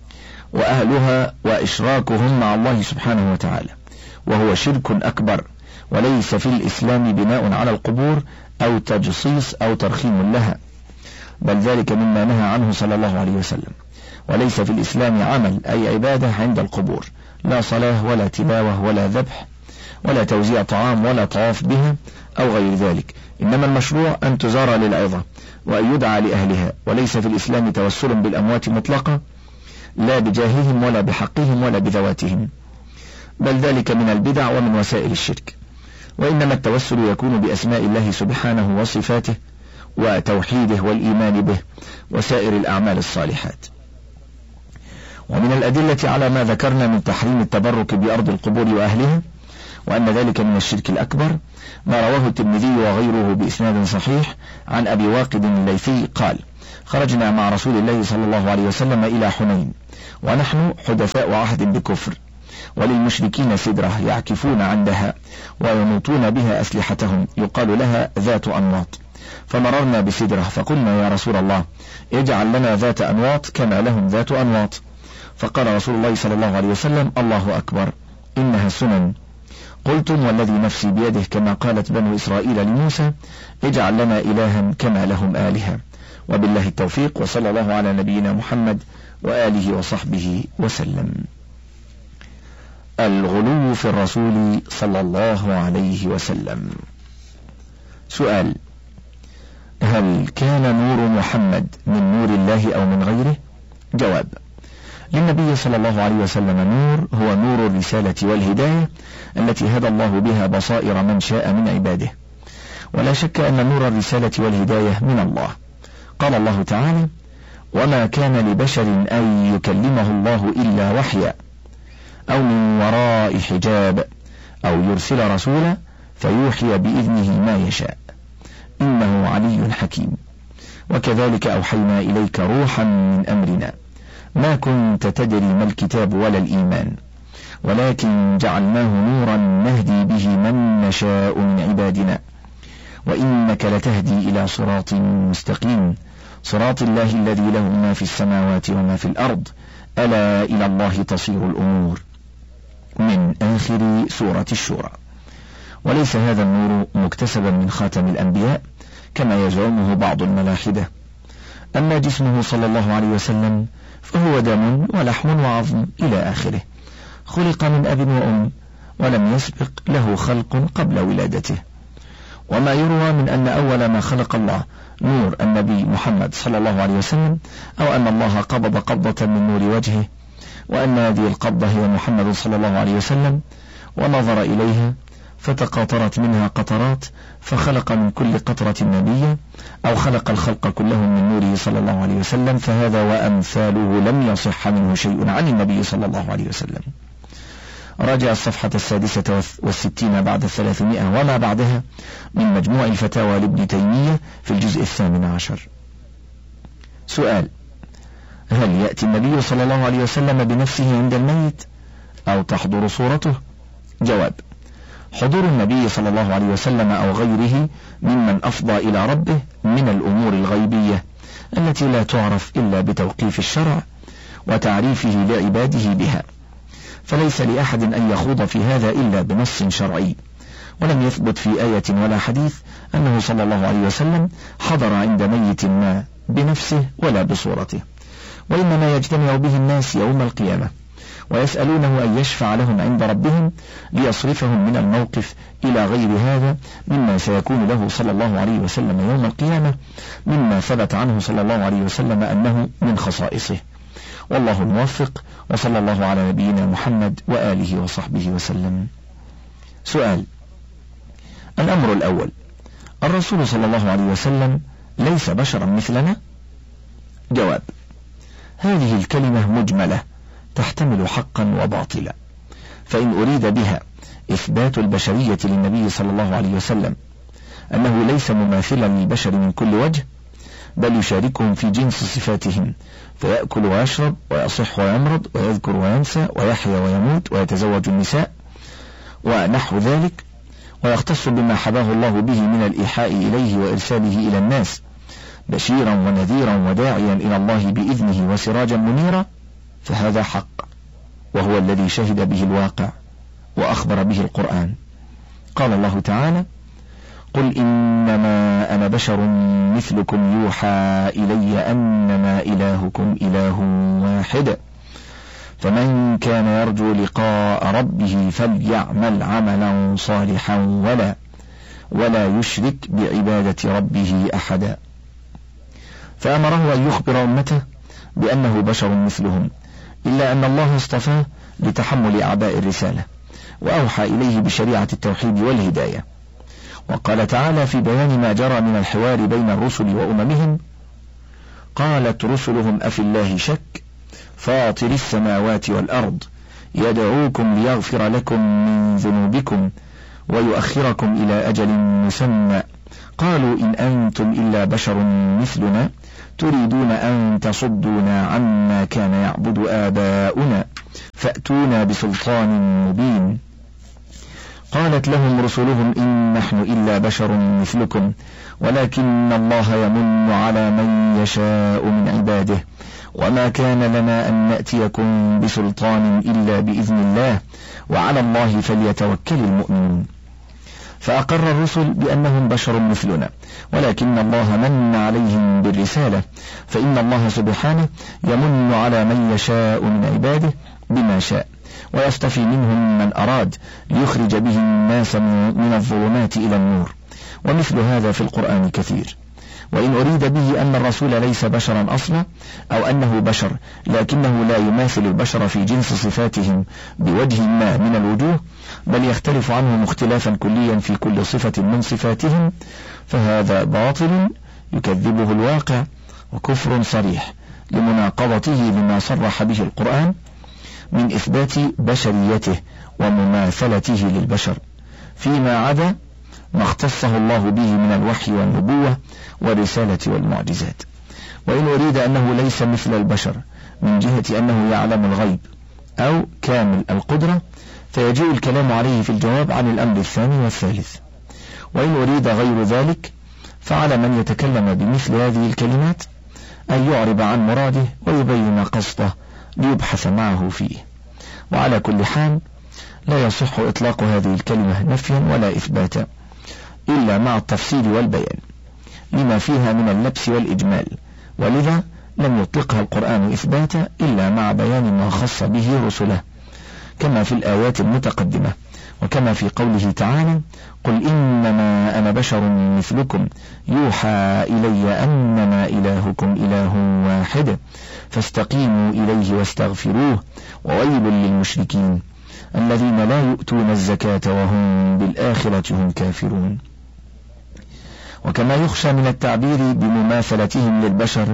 وأهلها وإشراكهم مع الله سبحانه وتعالى، وهو شرك أكبر. وليس في الإسلام بناء على القبور أو تجصيص أو ترخيم لها، بل ذلك مما نهى عنه صلى الله عليه وسلم. وليس في الإسلام عمل أي عبادة عند القبور، لا صلاة ولا تلاوة ولا ذبح ولا توزيع طعام ولا طواف بها أو غير ذلك، إنما المشروع أن تزار للعظة وأن يدعى لأهلها. وليس في الإسلام توسل بالأموات مطلقة، لا بجاههم ولا بحقهم ولا بذواتهم، بل ذلك من البدع ومن وسائل الشرك. وإنما التوسل يكون بأسماء الله سبحانه وصفاته وتوحيده والإيمان به وسائر الأعمال الصالحات. ومن الأدلة على ما ذكرنا من تحريم التبرك بأرض القبور وأهلها وأن ذلك من الشرك الأكبر، ما رواه الترمذي وغيره بإسناد صحيح عن أبي واقد الليثي قال: خرجنا مع رسول الله صلى الله عليه وسلم إلى حنين ونحن حدثاء عهد بكفر، وللمشركين سدرة يعكفون عندها وينوطون بها أسلحتهم يقال لها ذات أنواط، فمررنا بسدرة فقلنا: يا رسول الله اجعل لنا ذات أنواط كما لهم ذات أنواط. فقال رسول الله صلى الله عليه وسلم: الله أكبر، إنها سنن. قلتم والذي نفسي بيده كما قالت بنو إسرائيل لموسى: اجعل لنا إلها كما لهم آلهة. وبالله التوفيق، وصلى الله على نبينا محمد وآله وصحبه وسلم. الغلو في الرسول صلى الله عليه وسلم. سؤال: هل كان نور محمد من نور الله أو من غيره؟ جواب: للنبي صلى الله عليه وسلم نور هو نور الرسالة والهداية التي هدى الله بها بصائر من شاء من عباده، ولا شك أن نور الرسالة والهداية من الله. قال الله تعالى: وما كان لبشر أن يكلمه الله إلا وحيا أو من وراء حجاب أو يرسل رسولا فيوحي بإذنه ما يشاء إنه علي حكيم. وكذلك أوحينا إليك روحا من أمرنا ما كنت تدري ما الكتاب ولا الإيمان ولكن جعلناه نورا نهدي به من نشاء من عبادنا وإنك لتهدي إلى صراط مستقيم صراط الله الذي له ما في السماوات وما في الأرض ألا إلى الله تصير الأمور، من آخر سورة الشورى. وليس هذا النور مكتسبا من خاتم الأنبياء كما يزعمه بعض الملاحدة. أما جسمه صلى الله عليه وسلم فهو دم ولحم وعظم إلى آخره، خلق من أب وأم ولم يسبق له خلق قبل ولادته. وما يروى من أن أول ما خلق الله نور النبي محمد صلى الله عليه وسلم، أو أن الله قبض قبضة من نور وجهه وأن هذه القبضة هي محمد صلى الله عليه وسلم، ونظر إليها فتقاطرت منها قطرات فخلق من كل قطرة نبيا، أو خلق الخلق كلهم من نوره صلى الله عليه وسلم، فهذا وأمثاله لم يصح منه شيء عن النبي صلى الله عليه وسلم. راجع الصفحة السادسة والستين بعد الثلاثمائة وما بعدها من مجموع الفتاوى لابن تيمية في الجزء الثامن عشر. سؤال: هل يأتي النبي صلى الله عليه وسلم بنفسه عند الميت أو تحضر صورته؟ جواب: حضور النبي صلى الله عليه وسلم أو غيره ممن أفضى إلى ربه من الأمور الغيبية التي لا تعرف إلا بتوقيف الشرع وتعريفه لعباده بها، فليس لأحد أن يخوض في هذا إلا بنص شرعي، ولم يثبت في آية ولا حديث أنه صلى الله عليه وسلم حضر عند ميت ما بنفسه ولا بصورته، وإنما يجتمع به الناس يوم القيامة ويسألونه أن يشفع لهم عند ربهم ليصرفهم من الموقف إلى غير هذا مما سيكون له صلى الله عليه وسلم يوم القيامة، مما ثبت عنه صلى الله عليه وسلم أنه من خصائصه. والله الموفق، وصلى الله على نبينا محمد وآله وصحبه وسلم. سؤال: الأمر الأول: الرسول صلى الله عليه وسلم ليس بشرا مثلنا؟ جواب: هذه الكلمة مجملة تحتمل حقا وباطلا، فإن أريد بها إثبات البشرية للنبي صلى الله عليه وسلم أنه ليس مماثلا للبشر من كل وجه، بل يشاركهم في جنس صفاتهم، فيأكل ويشرب ويصح ويمرض ويذكر وينسى ويحيا ويموت ويتزوج النساء ونحو ذلك، ويختص بما حباه الله به من الإيحاء إليه وإرساله إلى الناس بشيرا ونذيرا وداعيا إلى الله بإذنه وسراجا منيرا، فهذا حق، وهو الذي شهد به الواقع وأخبر به القرآن. قال الله تعالى: قل إنما أنا بشر مثلكم يوحى إلي أنما إلهكم إله واحد فمن كان يرجو لقاء ربه فليعمل عملا صالحا ولا ولا يشرك بعبادة ربه أحدا. فأمره أن يخبر أمته بأنه بشر مثلهم، إلا أن الله اصطفاه لتحمل أعباء الرسالة، وأوحى إليه بشريعة التوحيد والهداية. وقال تعالى في بيان ما جرى من الحوار بين الرسل وأممهم: قالت رسلهم أفي الله شك فاطر السماوات والأرض يدعوكم ليغفر لكم من ذنوبكم ويؤخركم إلى أجل مسمى قالوا إن أنتم إلا بشر مثلنا تريدون أن تصدونا عما كان يعبد آباؤنا فأتونا بسلطان مبين. قالت لهم رسلهم إن نحن إلا بشر مثلكم ولكن الله يمن على من يشاء من عباده وما كان لنا أن نأتيكم بسلطان إلا بإذن الله وعلى الله فليتوكل المؤمنون. فأقر الرسل بأنهم بشر مثلنا ولكن الله من عليهم بالرسالة فإن الله سبحانه يمن على من يشاء من عباده بما شاء ويصطفي منهم من أراد ليخرج به الناس من الظلمات إلى النور، ومثل هذا في القرآن كثير. وإن أريد به أن الرسول ليس بشرا أصلا أو أنه بشر لكنه لا يماثل البشر في جنس صفاتهم بوجه ما من الوجوه بل يختلف عنهم اختلافا كليا في كل صفة من صفاتهم، فهذا باطل يكذبه الواقع وكفر صريح لمناقضته لما صرح به القرآن من إثبات بشريته ومماثلته للبشر فيما عدا ما اختصه الله به من الوحي والنبوة والرسالة والمعجزات. وإن أريد أنه ليس مثل البشر من جهة أنه يعلم الغيب أو كامل القدرة فيجيء الكلام عليه في الجواب عن الأمر الثاني والثالث. وإن أريد غير ذلك فعلى من يتكلم بمثل هذه الكلمات أن يعرب عن مراده ويبين قصده ليبحث معه فيه. وعلى كل حال لا يصح إطلاق هذه الكلمة نفيا ولا إثباتا إلا مع التفصيل والبيان لما فيها من اللبس والإجمال، ولذا لم يطلقها القرآن إثباتا إلا مع بيان ما خص به رسله كما في الآيات المتقدمة، وكما في قوله تعالى قل إنما أنا بشر مثلكم يوحى إلي أنما إلهكم إله واحد فاستقيموا إليه واستغفروه وويل للمشركين الذين لا يؤتون الزكاة وهم بالآخرة هم كافرون. وكما يخشى من التعبير بمماثلتهم للبشر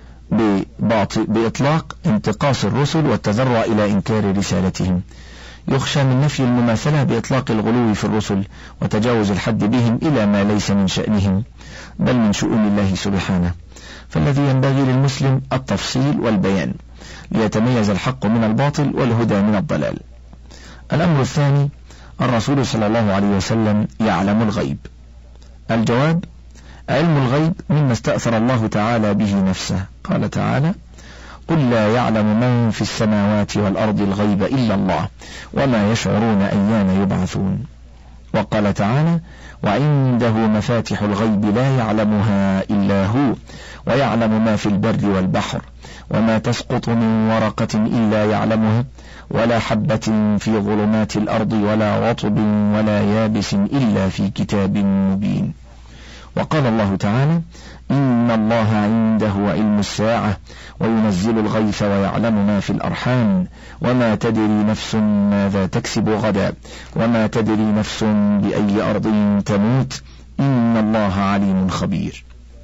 بإطلاق انتقاص الرسل والتذرع إلى إنكار رسالتهم، يخشى من نفي المماثلة بإطلاق الغلو في الرسل وتجاوز الحد بهم إلى ما ليس من شأنهم بل من شؤون الله سبحانه، فالذي ينبغي للمسلم التفصيل والبيان ليتميز الحق من الباطل والهدى من الضلال. الأمر الثاني: الرسول صلى الله عليه وسلم يعلم الغيب. الجواب: علم الغيب مما استأثر الله تعالى به نفسه، قال تعالى قل لا يعلم من في السماوات والأرض الغيب إلا الله وما يشعرون أيان يبعثون. وقال تعالى وعنده مفاتح الغيب لا يعلمها إلا هو ويعلم ما في البر والبحر وما تسقط من ورقة إلا يعلمها ولا حبة في ظلمات الأرض ولا رطب ولا يابس إلا في كتاب مبين. وقال الله تعالى إن الله عنده علم الساعة وينزل الغيث ويعلم ما في الأرحام وما تدري نفس ماذا تكسب غدا وما تدري نفس بأي أرض تموت إن الله عليم خبير.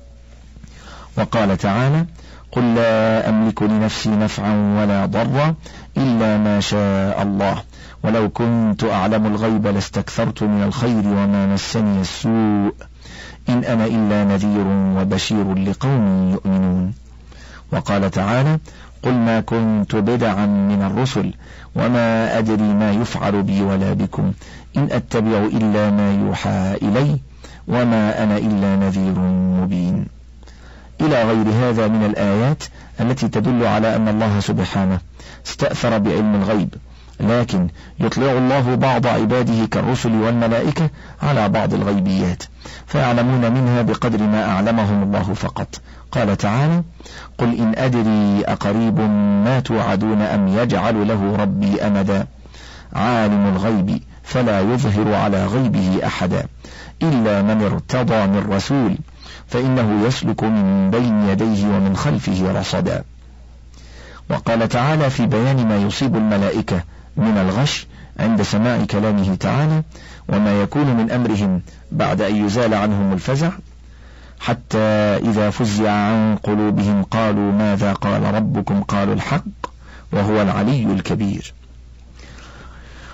وقال تعالى قل لا أملك لنفسي نفعا ولا ضرا إلا ما شاء الله ولو كنت أعلم الغيب لاستكثرت من الخير وما مسني السوء إن أنا إلا نذير وبشير لقوم يؤمنون. وقال تعالى قل ما كنت بدعا من الرسل وما أدري ما يفعل بي ولا بكم إن أتبع إلا ما يوحى إلي وما أنا إلا نذير مبين، إلى غير هذا من الآيات التي تدل على أن الله سبحانه استأثر بعلم الغيب، لكن يطلع الله بعض عباده كالرسل والملائكة على بعض الغيبيات فيعلمون منها بقدر ما أعلمهم الله فقط. قال تعالى قل إن أدري أقريب ما توعدون أم يجعل له ربي أمدا عالم الغيب فلا يظهر على غيبه أحدا إلا من ارتضى من رسول فإنه يسلك من بين يديه ومن خلفه رصدا. وقال تعالى في بيان ما يصيب الملائكة من الغش عند سماع كلامه تعالى وما يكون من أمرهم بعد أن يزال عنهم الفزع حتى إذا فزع عن قلوبهم قالوا ماذا قال ربكم قالوا الحق وهو العلي الكبير.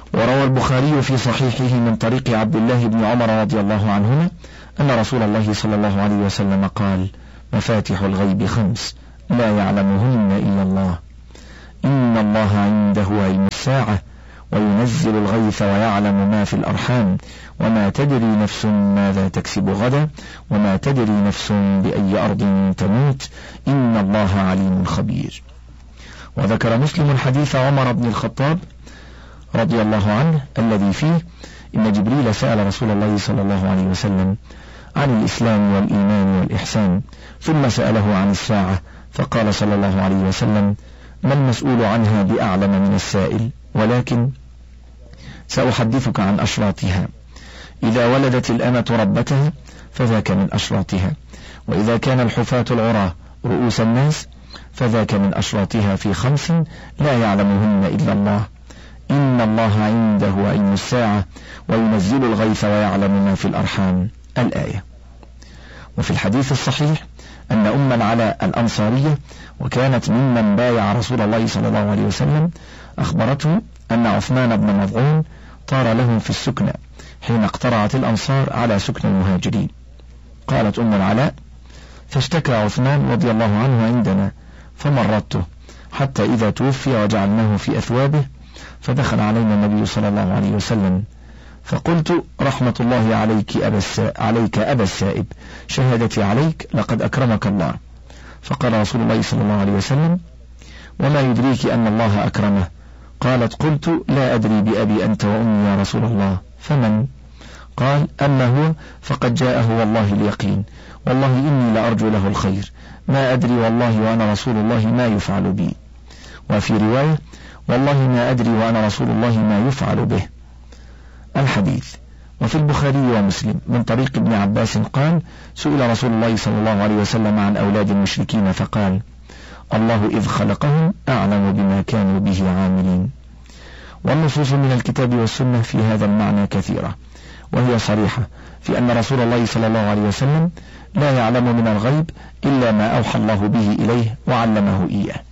وروى البخاري في صحيحه من طريق عبد الله بن عمر رضي الله عنهما أن رسول الله صلى الله عليه وسلم قال: مفاتح الغيب خمس لا يعلمهن إلا الله، إن الله عنده علم الساعة وينزل الغيث ويعلم ما في الأرحام وما تدري نفس ماذا تكسب غدا وما تدري نفس بأي أرض تموت إن الله عليم خبير. وذكر مسلم حديث عمر بن الخطاب رضي الله عنه الذي فيه إن جبريل سأل رسول الله صلى الله عليه وسلم عن الإسلام والإيمان والإحسان، ثم سأله عن الساعة فقال صلى الله عليه وسلم: ما المسؤول عنها بأعلم من السائل، ولكن سأحدثك عن أشراطها. إذا ولدت الأمة ربتها فذاك من أشراطها، وإذا كان الحفاة العراة رؤوس الناس فذاك من أشراطها في خمس لا يعلمهن إلا الله، إن الله عنده علم الساعة وينزل الغيث ويعلم ما في الأرحام، الآية. وفي الحديث الصحيح أن أم العلاء الأنصارية وكانت ممن بايع رسول الله صلى الله عليه وسلم أخبرته أن عثمان بن مظعون طار لهم في السكنى حين اقترعت الأنصار على سكن المهاجرين. قالت أم العلاء: فاشتكى عثمان رضي الله عنه عندنا فمرضته حتى إذا توفي وجعلناه في أثوابه، فدخل علينا النبي صلى الله عليه وسلم فقلت: رحمة الله عليك أبا السائب, عليك أبا السائب، شهادتي عليك لقد أكرمك الله. فقال رسول الله صلى الله عليه وسلم: وما يدريك أن الله أكرمه؟ قالت: قلت: لا أدري بأبي أنت وأمي يا رسول الله، فمن؟ قال: أما هو فقد جاءه والله اليقين، والله إني لأرجو له الخير، ما أدري والله وأنا رسول الله ما يفعل بي. وفي رواية: والله ما أدري وأنا رسول الله ما يفعل به. الحديث. وفي البخاري ومسلم من طريق ابن عباس قال: سئل رسول الله صلى الله عليه وسلم عن أولاد المشركين فقال: الله إذ خلقهم أعلم بما كانوا به عاملين. والنصوص من الكتاب والسنة في هذا المعنى كثيرة، وهي صريحة في أن رسول الله صلى الله عليه وسلم لا يعلم من الغيب إلا ما أوحى الله به إليه وعلمه إياه.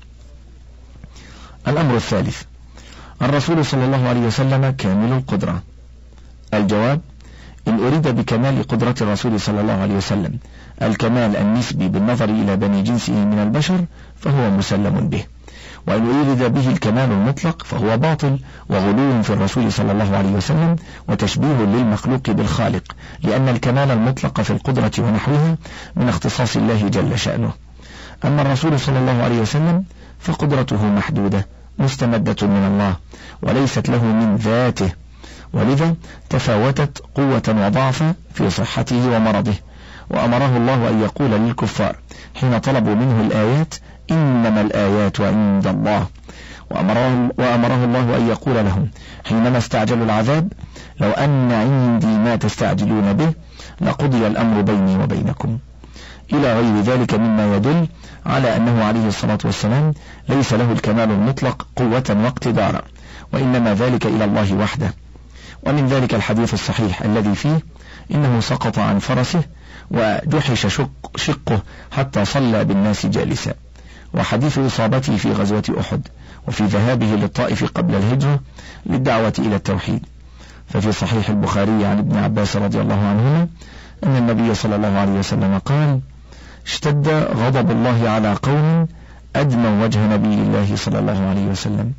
الأمر الثالث: الرسول صلى الله عليه وسلم كامل القدرة. الجواب: إن أريد بكمال قدرة الرسول صلى الله عليه وسلم الكمال النسبي بالنظر إلى بني جنسه من البشر فهو مسلم به، وإن أريد به الكمال المطلق فهو باطل وغلو في الرسول صلى الله عليه وسلم وتشبيه للمخلوق بالخالق، لأن الكمال المطلق في القدرة ونحوها من اختصاص الله جل شأنه. أما الرسول صلى الله عليه وسلم فقدرته محدودة مستمدة من الله وليست له من ذاته، ولذا تفاوتت قوة وضعفا في صحته ومرضه. وأمره الله أن يقول للكفار حين طلبوا منه الآيات: إنما الآيات عند الله. وأمره, وأمره الله أن يقول لهم حينما استعجلوا العذاب: لو أن عندي ما تستعجلون به لقضي الأمر بيني وبينكم، إلى غير ذلك مما يدل على أنه عليه الصلاة والسلام ليس له الكمال المطلق قوة واقتدارا، وإنما ذلك إلى الله وحده. ومن ذلك الحديث الصحيح الذي فيه إنه سقط عن فرسه وجحش شق شقه حتى صلى بالناس جالسا، وحديث إصابته في غزوة أحد، وفي ذهابه للطائف قبل الهجرة للدعوة إلى التوحيد. ففي صحيح البخاري عن ابن عباس رضي الله عنهما أن النبي صلى الله عليه وسلم قال: اشتد غضب الله على قوم أدموا وجه نبي الله صلى الله عليه وسلم.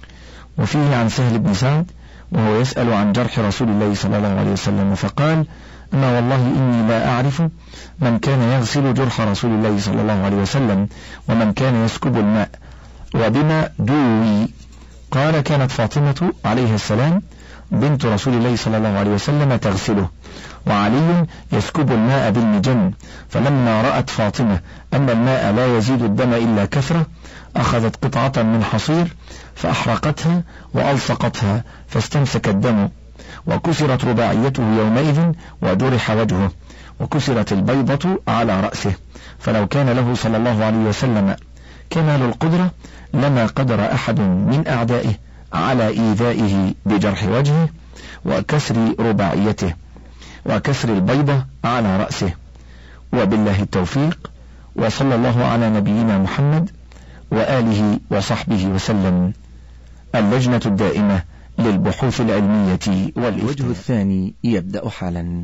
وفيه عن سهل بن سعد وهو يسأل عن جرح رسول الله صلى الله عليه وسلم فقال: أما والله إني لا أعرف من كان يغسل جرح رسول الله صلى الله عليه وسلم ومن كان يسكب الماء وبما دوي. قال: كانت فاطمة عليه السلام بنت رسول الله صلى الله عليه وسلم تغسله، وعلي يسكب الماء بالمجن، فلما رأت فاطمة أن الماء لا يزيد الدم إلا كثرة أخذت قطعة من حصير فأحرقتها وألصقتها فاستمسك الدم، وكسرت رباعيته يومئذ وجرح وجهه، وكسرت البيضة على رأسه. فلو كان له صلى الله عليه وسلم كمال القدرة لما قدر أحد من أعدائه على إيذائه بجرح وجهه وكسر رباعيته وكسر البيضة على رأسه. وبالله التوفيق، وصلى الله على نبينا محمد وآله وصحبه وسلم. اللجنة الدائمة للبحوث العلمية والإفتاء. الوجه الثاني يبدأ حالا.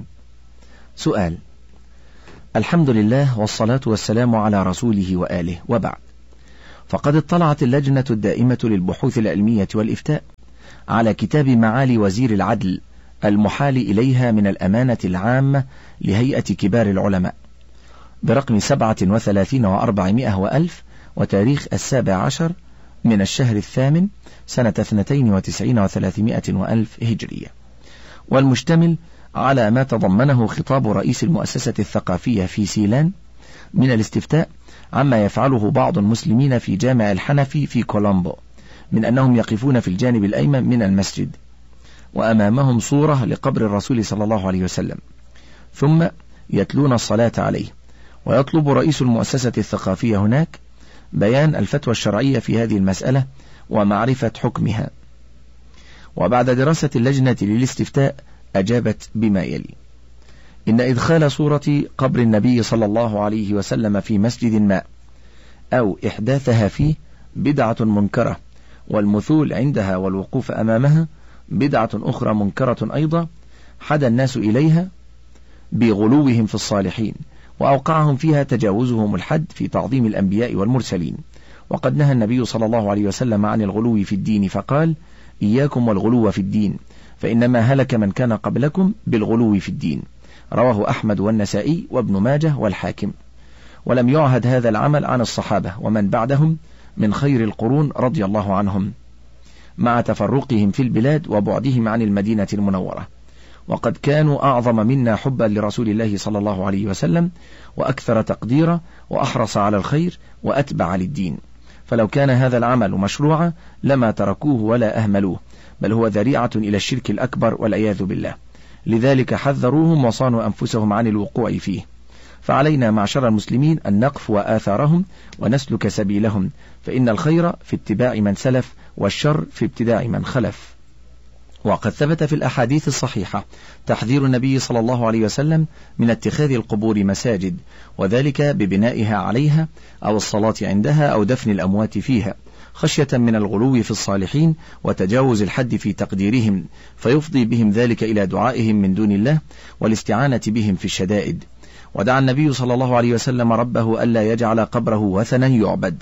سؤال: الحمد لله والصلاة والسلام على رسوله وآله، وبعد، فقد اطلعت اللجنة الدائمة للبحوث العلمية والإفتاء على كتاب معالي وزير العدل المحال إليها من الأمانة العامة لهيئة كبار العلماء برقم سبعة وثلاثين وأربعمائة وألف، وتاريخ السابع عشر من الشهر الثامن سنة اثنتين وتسعين وثلاثمائة وألف هجرية، والمشتمل على ما تضمنه خطاب رئيس المؤسسة الثقافية في سيلان من الاستفتاء عما يفعله بعض المسلمين في جامع الحنفي في كولومبو من أنهم يقفون في الجانب الأيمن من المسجد وأمامهم صورة لقبر الرسول صلى الله عليه وسلم، ثم يتلون الصلاة عليه. ويطلب رئيس المؤسسة الثقافية هناك بيان الفتوى الشرعية في هذه المسألة ومعرفة حكمها. وبعد دراسة اللجنة للاستفتاء أجابت بما يلي: إن إدخال صورة قبر النبي صلى الله عليه وسلم في مسجد ما أو إحداثها فيه بدعة منكرة، والمثول عندها والوقوف أمامها بدعة أخرى منكرة أيضا، حدا الناس إليها بغلوهم في الصالحين، وأوقعهم فيها تجاوزهم الحد في تعظيم الأنبياء والمرسلين. وقد نهى النبي صلى الله عليه وسلم عن الغلو في الدين فقال: إياكم والغلو في الدين فإنما هلك من كان قبلكم بالغلو في الدين. رواه أحمد والنسائي وابن ماجه والحاكم. ولم يعهد هذا العمل عن الصحابة ومن بعدهم من خير القرون رضي الله عنهم، مع تفرقهم في البلاد وبعدهم عن المدينة المنورة، وقد كانوا أعظم منا حبا لرسول الله صلى الله عليه وسلم وأكثر تقديرا وأحرص على الخير وأتبع للدين. فلو كان هذا العمل مشروعا لما تركوه ولا أهملوه، بل هو ذريعة إلى الشرك الأكبر والعياذ بالله. لذلك حذروهم وصانوا أنفسهم عن الوقوع فيه. فعلينا معشر المسلمين أن نقف آثارهم ونسلك سبيلهم، فإن الخير في اتباع من سلف والشر في ابتداع من خلف. وقد ثبت في الأحاديث الصحيحة تحذير النبي صلى الله عليه وسلم من اتخاذ القبور مساجد، وذلك ببنائها عليها أو الصلاة عندها أو دفن الأموات فيها، خشية من الغلو في الصالحين وتجاوز الحد في تقديرهم، فيفضي بهم ذلك إلى دعائهم من دون الله والاستعانة بهم في الشدائد. ودعا النبي صلى الله عليه وسلم ربه ألا يجعل قبره وثنا يعبد.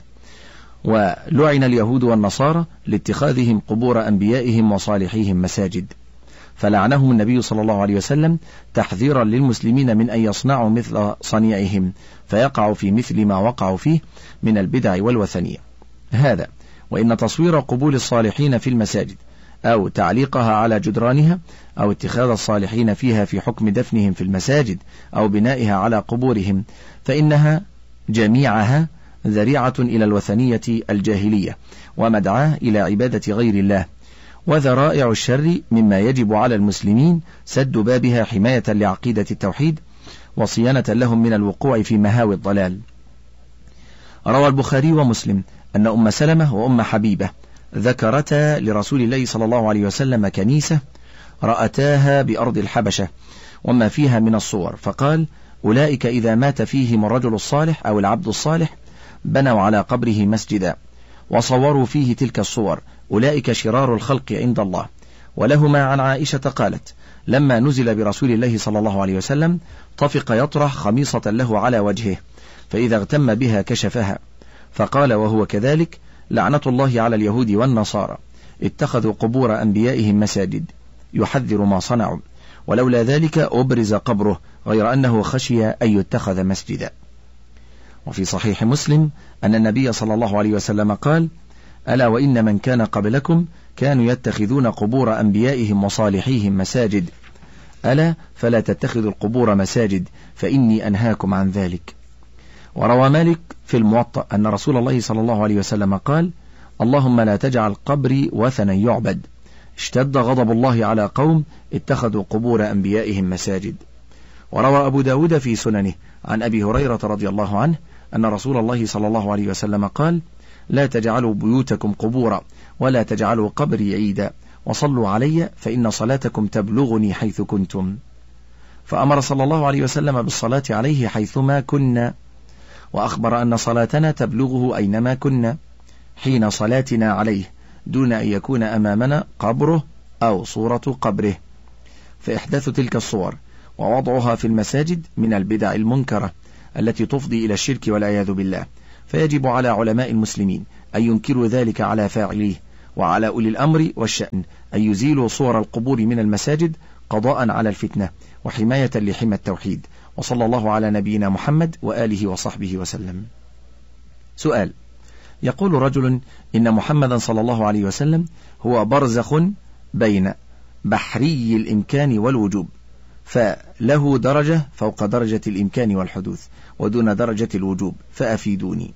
ولعن اليهود والنصارى لاتخاذهم قبور أنبيائهم وصالحيهم مساجد، فلعنهم النبي صلى الله عليه وسلم تحذيرا للمسلمين من أن يصنعوا مثل صنيعهم فيقعوا في مثل ما وقعوا فيه من البدع والوثنية. هذا وإن تصوير قبور الصالحين في المساجد أو تعليقها على جدرانها أو اتخاذ الصالحين فيها في حكم دفنهم في المساجد أو بنائها على قبورهم، فإنها جميعها ذريعة إلى الوثنية الجاهلية ومدعاة إلى عبادة غير الله، وذرائع الشر مما يجب على المسلمين سد بابها حماية لعقيدة التوحيد وصيانة لهم من الوقوع في مهاوي الضلال. روى البخاري ومسلم أن أم سلمة وأم حبيبة ذكرتا لرسول الله صلى الله عليه وسلم كنيسة رأتاها بأرض الحبشة وما فيها من الصور، فقال: أولئك إذا مات فيهم الرجل الصالح أو العبد الصالح بنوا على قبره مسجدا وصوروا فيه تلك الصور، أولئك شرار الخلق عند الله. ولهما عن عائشة قالت: لما نزل برسول الله صلى الله عليه وسلم طفق يطرح خميصة له على وجهه، فإذا اغتم بها كشفها، فقال وهو كذلك: لعنة الله على اليهود والنصارى اتخذوا قبور أنبيائهم مساجد، يحذر ما صنعوا، ولولا ذلك أبرز قبره، غير أنه خشي أن يتخذ مسجدا. وفي صحيح مسلم أن النبي صلى الله عليه وسلم قال: ألا وإن من كان قبلكم كانوا يتخذون قبور أنبيائهم وصالحيهم مساجد، ألا فلا تتخذوا القبور مساجد فإني أنهاكم عن ذلك. وروى مالك في الموطأ أن رسول الله صلى الله عليه وسلم قال: اللهم لا تجعل قبري وثنا يعبد، اشتد غضب الله على قوم اتخذوا قبور أنبيائهم مساجد. وروى أبو داود في سننه عن أبي هريرة رضي الله عنه أن رسول الله صلى الله عليه وسلم قال: لا تجعلوا بيوتكم قبورا ولا تجعلوا قبري عيدا، وصلوا علي فإن صلاتكم تبلغني حيث كنتم. فأمر صلى الله عليه وسلم بالصلاة عليه حيثما كنا، وأخبر أن صلاتنا تبلغه أينما كنا حين صلاتنا عليه، دون أن يكون أمامنا قبره أو صورة قبره، فإحداث تلك الصور ووضعها في المساجد من البدع المنكرة التي تفضي إلى الشرك والعياذ بالله، فيجب على علماء المسلمين أن ينكروا ذلك على فاعليه، وعلى أولي الأمر والشأن أن يزيلوا صور القبور من المساجد قضاء على الفتنة وحماية لحمى التوحيد. وصلى الله على نبينا محمد وآله وصحبه وسلم. سؤال: يقول رجل إن محمدا صلى الله عليه وسلم هو برزخ بين بحري الإمكان والوجوب، فله درجة فوق درجة الإمكان والحدوث ودون درجة الوجوب، فأفيدوني.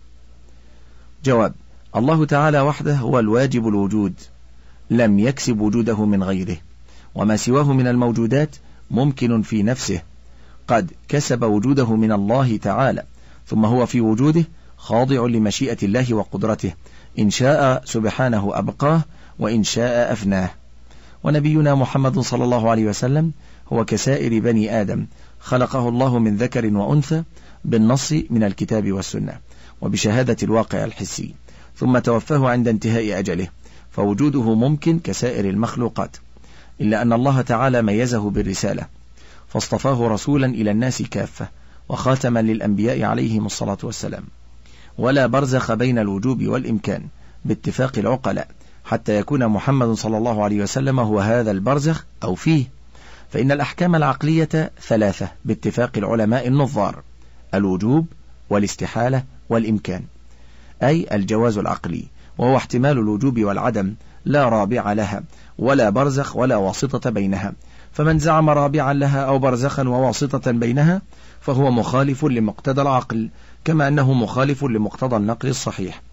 جواب: الله تعالى وحده هو الواجب الوجود، لم يكسب وجوده من غيره، وما سواه من الموجودات ممكن في نفسه قد كسب وجوده من الله تعالى، ثم هو في وجوده خاضع لمشيئة الله وقدرته، إن شاء سبحانه أبقاه وإن شاء أفناه. ونبينا محمد صلى الله عليه وسلم هو كسائر بني آدم، خلقه الله من ذكر وأنثى بالنص من الكتاب والسنة وبشهادة الواقع الحسي، ثم توفاه عند انتهاء أجله، فوجوده ممكن كسائر المخلوقات، إلا أن الله تعالى ميزه بالرسالة فاصطفاه رسولا إلى الناس كافة وخاتما للأنبياء عليهم الصلاة والسلام. ولا برزخ بين الوجوب والإمكان باتفاق العقلاء حتى يكون محمد صلى الله عليه وسلم هو هذا البرزخ أو فيه، فإن الأحكام العقلية ثلاثة باتفاق العلماء النظار: الوجوب والاستحالة والإمكان، أي الجواز العقلي، وهو احتمال الوجوب والعدم، لا رابع لها ولا برزخ ولا واسطة بينها، فمن زعم رابعا لها أو برزخا وواسطة بينها فهو مخالف لمقتضى العقل، كما أنه مخالف لمقتضى النقل الصحيح.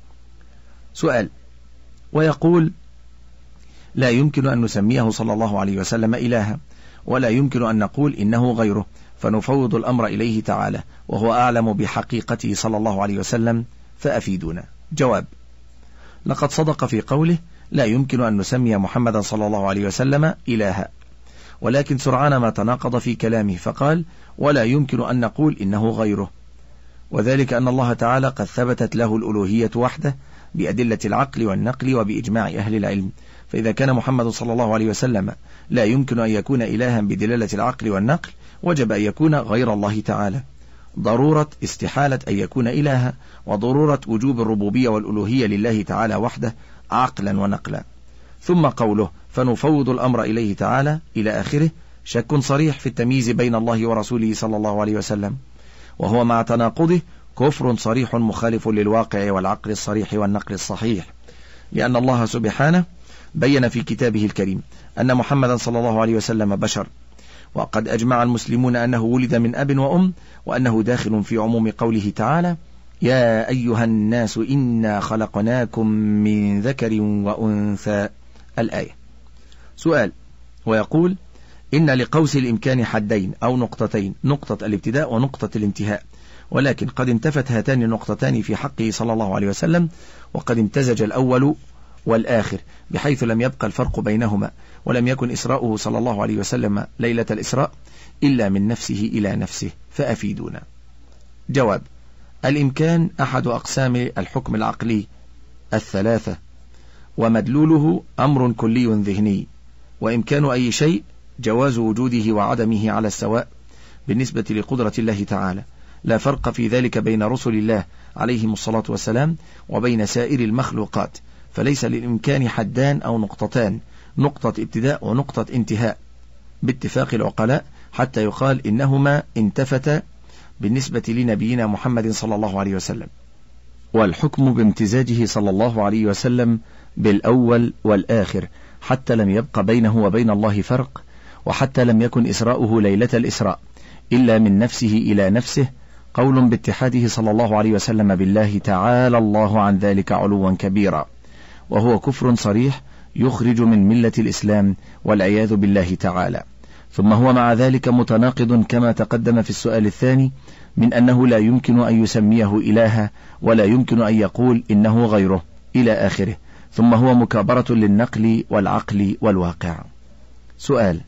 سؤال: ويقول: لا يمكن أن نسميه صلى الله عليه وسلم إلها، ولا يمكن أن نقول إنه غيره، فنفوض الأمر إليه تعالى وهو أعلم بحقيقته صلى الله عليه وسلم، فأفيدونا. جواب: لقد صدق في قوله: لا يمكن أن نسمي محمدا صلى الله عليه وسلم إلها، ولكن سرعان ما تناقض في كلامه فقال: ولا يمكن أن نقول إنه غيره، وذلك أن الله تعالى قد ثبتت له الألوهية وحده بأدلة العقل والنقل وبإجماع أهل العلم، فإذا كان محمد صلى الله عليه وسلم لا يمكن أن يكون إلها بدلالة العقل والنقل، وجب أن يكون غير الله تعالى، ضرورة استحالة أن يكون إلها، وضرورة وجوب الربوبية والألوهية لله تعالى وحده عقلا ونقلا. ثم قوله: فنفوض الأمر إليه تعالى إلى آخره، شك صريح في التمييز بين الله ورسوله صلى الله عليه وسلم، وهو مع تناقضه كفر صريح مخالف للواقع والعقل الصريح والنقل الصحيح، لأن الله سبحانه بين في كتابه الكريم أن محمدا صلى الله عليه وسلم بشر، وقد أجمع المسلمون أنه ولد من أب وأم، وأنه داخل في عموم قوله تعالى: يا أيها الناس إنا خلقناكم من ذكر وأنثى، الآية. سؤال: ويقول: إن لقوس الإمكان حدين أو نقطتين، نقطة الابتداء ونقطة الانتهاء، ولكن قد انتفت هاتان النقطتان في حقه صلى الله عليه وسلم، وقد امتزج الأول والآخر بحيث لم يبقى الفرق بينهما، ولم يكن إسراؤه صلى الله عليه وسلم ليلة الإسراء إلا من نفسه إلى نفسه، فأفيدونا. جواب: الإمكان أحد أقسام الحكم العقلي الثلاثة، ومدلوله أمر كلي ذهني، وإمكان أي شيء جواز وجوده وعدمه على السواء بالنسبة لقدرة الله تعالى، لا فرق في ذلك بين رسل الله عليهم الصلاة والسلام وبين سائر المخلوقات، فليس للإمكان حدان أو نقطتان، نقطة ابتداء ونقطة انتهاء باتفاق العقلاء، حتى يقال إنهما انتفتا بالنسبة لنبينا محمد صلى الله عليه وسلم، والحكم بامتزاجه صلى الله عليه وسلم بالأول والآخر، حتى لم يبق بينه وبين الله فرق، وحتى لم يكن إسراؤه ليلة الإسراء إلا من نفسه إلى نفسه، قول باتحاده صلى الله عليه وسلم بالله تعالى الله عن ذلك علوا كبيرا، وهو كفر صريح يخرج من ملة الإسلام والعياذ بالله تعالى. ثم هو مع ذلك متناقض كما تقدم في السؤال الثاني، من أنه لا يمكن أن يسميه إلها، ولا يمكن أن يقول إنه غيره إلى آخره، ثم هو مكابرة للنقل والعقل والواقع. سؤال: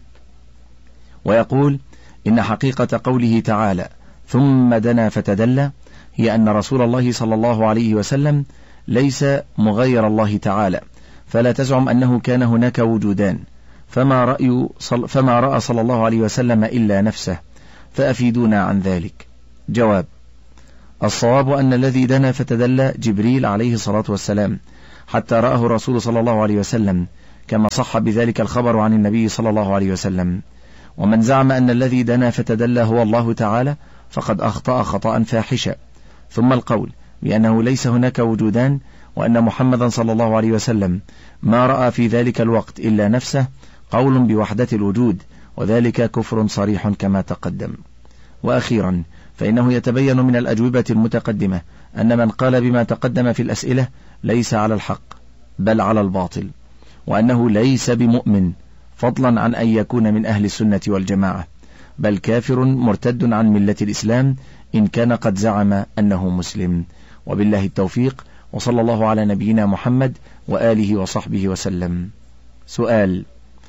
ويقول: إن حقيقة قوله تعالى ثم دنا فتدلى هي أن رسول الله صلى الله عليه وسلم ليس مغير الله تعالى، فلا تزعم أنه كان هناك وجودان، فما رأي صل فما رأى صلى الله عليه وسلم إلا نفسه، فأفيدونا عن ذلك. جواب: الصواب أن الذي دنا فتدلى جبريل عليه الصلاة والسلام حتى رآه الرسول صلى الله عليه وسلم، كما صح بذلك الخبر عن النبي صلى الله عليه وسلم. ومن زعم أن الذي دنا فتدلى هو الله تعالى فقد أخطأ خطأ فاحشا. ثم القول بأنه ليس هناك وجودان وأن محمدا صلى الله عليه وسلم ما رأى في ذلك الوقت إلا نفسه قول بوحدة الوجود، وذلك كفر صريح كما تقدم. وأخيرا فإنه يتبين من الأجوبة المتقدمة أن من قال بما تقدم في الأسئلة ليس على الحق بل على الباطل، وأنه ليس بمؤمن فضلا عن أن يكون من أهل السنة والجماعة، بل كافر مرتد عن ملة الإسلام إن كان قد زعم أنه مسلم. وبالله التوفيق، وصلى الله على نبينا محمد وآله وصحبه وسلم. سؤال: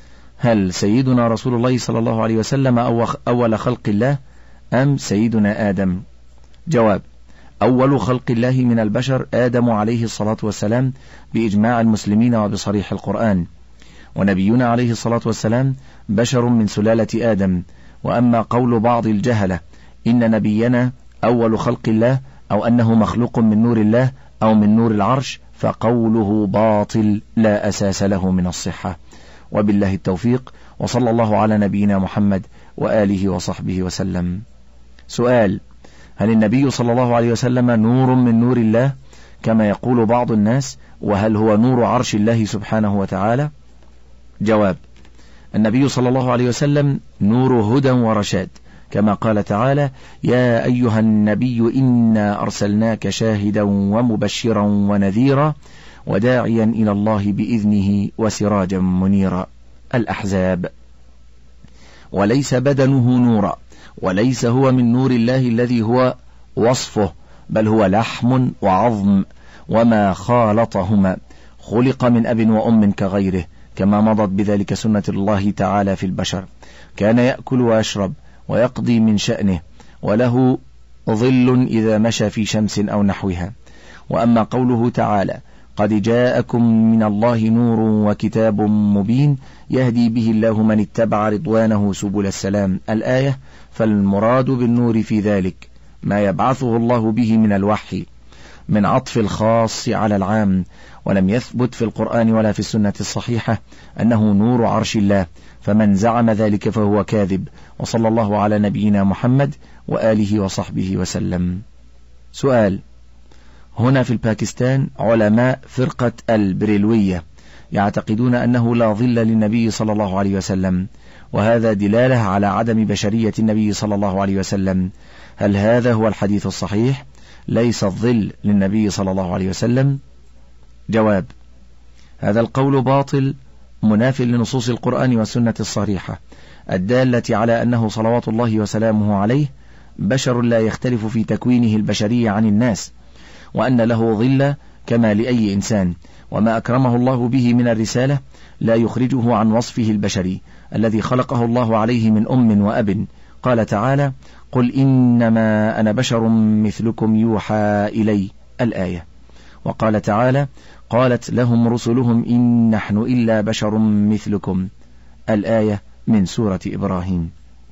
هل سيدنا رسول الله صلى الله عليه وسلم أول خلق الله أم سيدنا آدم؟ جواب: أول خلق الله من البشر آدم عليه الصلاة والسلام بإجماع المسلمين وبصريح القرآن، ونبينا عليه الصلاة والسلام بشر من سلالة آدم. وأما قول بعض الجهلة إن نبينا أول خلق الله أو أنه مخلوق من نور الله أو من نور العرش فقوله باطل لا أساس له من الصحة. وبالله التوفيق، وصلى الله على نبينا محمد وآله وصحبه وسلم. سؤال: هل النبي صلى الله عليه وسلم نور من نور الله كما يقول بعض الناس، وهل هو نور عرش الله سبحانه وتعالى؟ جواب: النبي صلى الله عليه وسلم نور هدى ورشاد، كما قال تعالى: يا أيها النبي إنا أرسلناك شاهدا ومبشرا ونذيرا وداعيا إلى الله بإذنه وسراجا منيرا. الأحزاب. وليس بدنه نورا، وليس هو من نور الله الذي هو وصفه، بل هو لحم وعظم وما خالطهما، خلق من أب وأم كغيره، كما مضت بذلك سنة الله تعالى في البشر. كان يأكل ويشرب ويقضي من شأنه، وله ظل إذا مشى في شمس أو نحوها. وأما قوله تعالى: قد جاءكم من الله نور وكتاب مبين يهدي به الله من اتبع رضوانه سبل السلام، الآية، فالمراد بالنور في ذلك ما يبعثه الله به من الوحي من عطف الخاص على العام، ولم يثبت في القرآن ولا في السنة الصحيحة أنه نور عرش الله، فمن زعم ذلك فهو كاذب. وصلى الله على نبينا محمد وآله وصحبه وسلم. سؤال: هنا في الباكستان علماء فرقة البريلوية يعتقدون أنه لا ظل للنبي صلى الله عليه وسلم، وهذا دلالة على عدم بشرية النبي صلى الله عليه وسلم. هل هذا هو الحديث الصحيح؟ ليس الظل للنبي صلى الله عليه وسلم. جواب: هذا القول باطل مناف لنصوص القرآن والسنة الصريحة الدالة على أنه صلوات الله وسلامه عليه بشر لا يختلف في تكوينه البشري عن الناس، وأن له ظل كما لأي إنسان، وما أكرمه الله به من الرسالة لا يخرجه عن وصفه البشري الذي خلقه الله عليه من أم وأب. قال تعالى: قل إنما أنا بشر مثلكم يوحى إلي، الآية. وقال تعالى: قالت لهم رسلهم إن نحن إلا بشر مثلكم، الآية من سورة إبراهيم.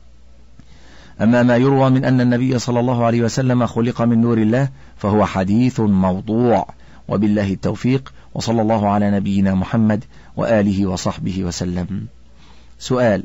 أما ما يروى من أن النبي صلى الله عليه وسلم خلق من نور الله فهو حديث موضوع، وبالله التوفيق، وصلى الله على نبينا محمد وآله وصحبه وسلم. سؤال: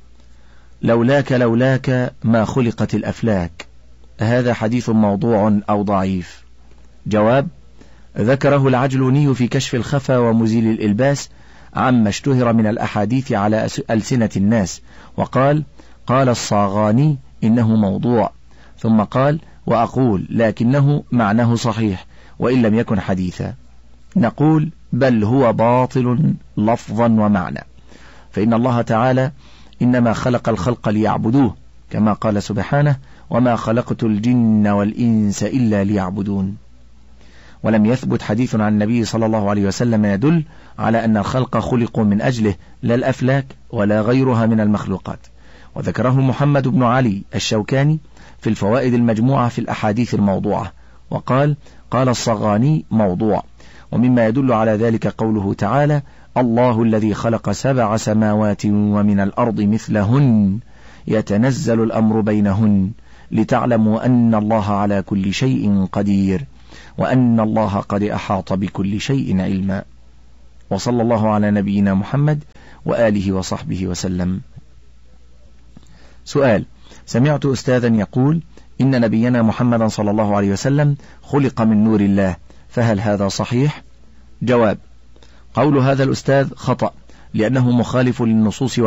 لولاك لولاك ما خلقت الأفلاك، هذا حديث موضوع أو ضعيف؟ جواب: ذكره العجلوني في كشف الخفا ومزيل الإلباس عما اشتهر من الأحاديث على ألسنة الناس، وقال: قال الصاغاني إنه موضوع، ثم قال: وأقول لكنه معناه صحيح وإن لم يكن حديثا. نقول: بل هو باطل لفظا ومعنى، فإن الله تعالى إنما خلق الخلق ليعبدوه، كما قال سبحانه: وما خلقت الجن والإنس إلا ليعبدون. ولم يثبت حديث عن النبي صلى الله عليه وسلم يدل على أن الخلق خلقوا من أجله، لا الأفلاك ولا غيرها من المخلوقات. وذكره محمد بن علي الشوكاني في الفوائد المجموعة في الأحاديث الموضوعة، وقال: قال الصغاني موضوع، ومما يدل على ذلك قوله تعالى: الله الذي خلق سبع سماوات ومن الأرض مثلهن يتنزل الأمر بينهن لتعلموا أن الله على كل شيء قدير وأن الله قد أحاط بكل شيء علما. وصلى الله على نبينا محمد وآله وصحبه وسلم. سؤال: سمعت أستاذا يقول إن نبينا محمدا صلى الله عليه وسلم خلق من نور الله، فهل هذا صحيح؟ جواب: قول هذا الأستاذ خطأ، لأنه مخالف للنصوص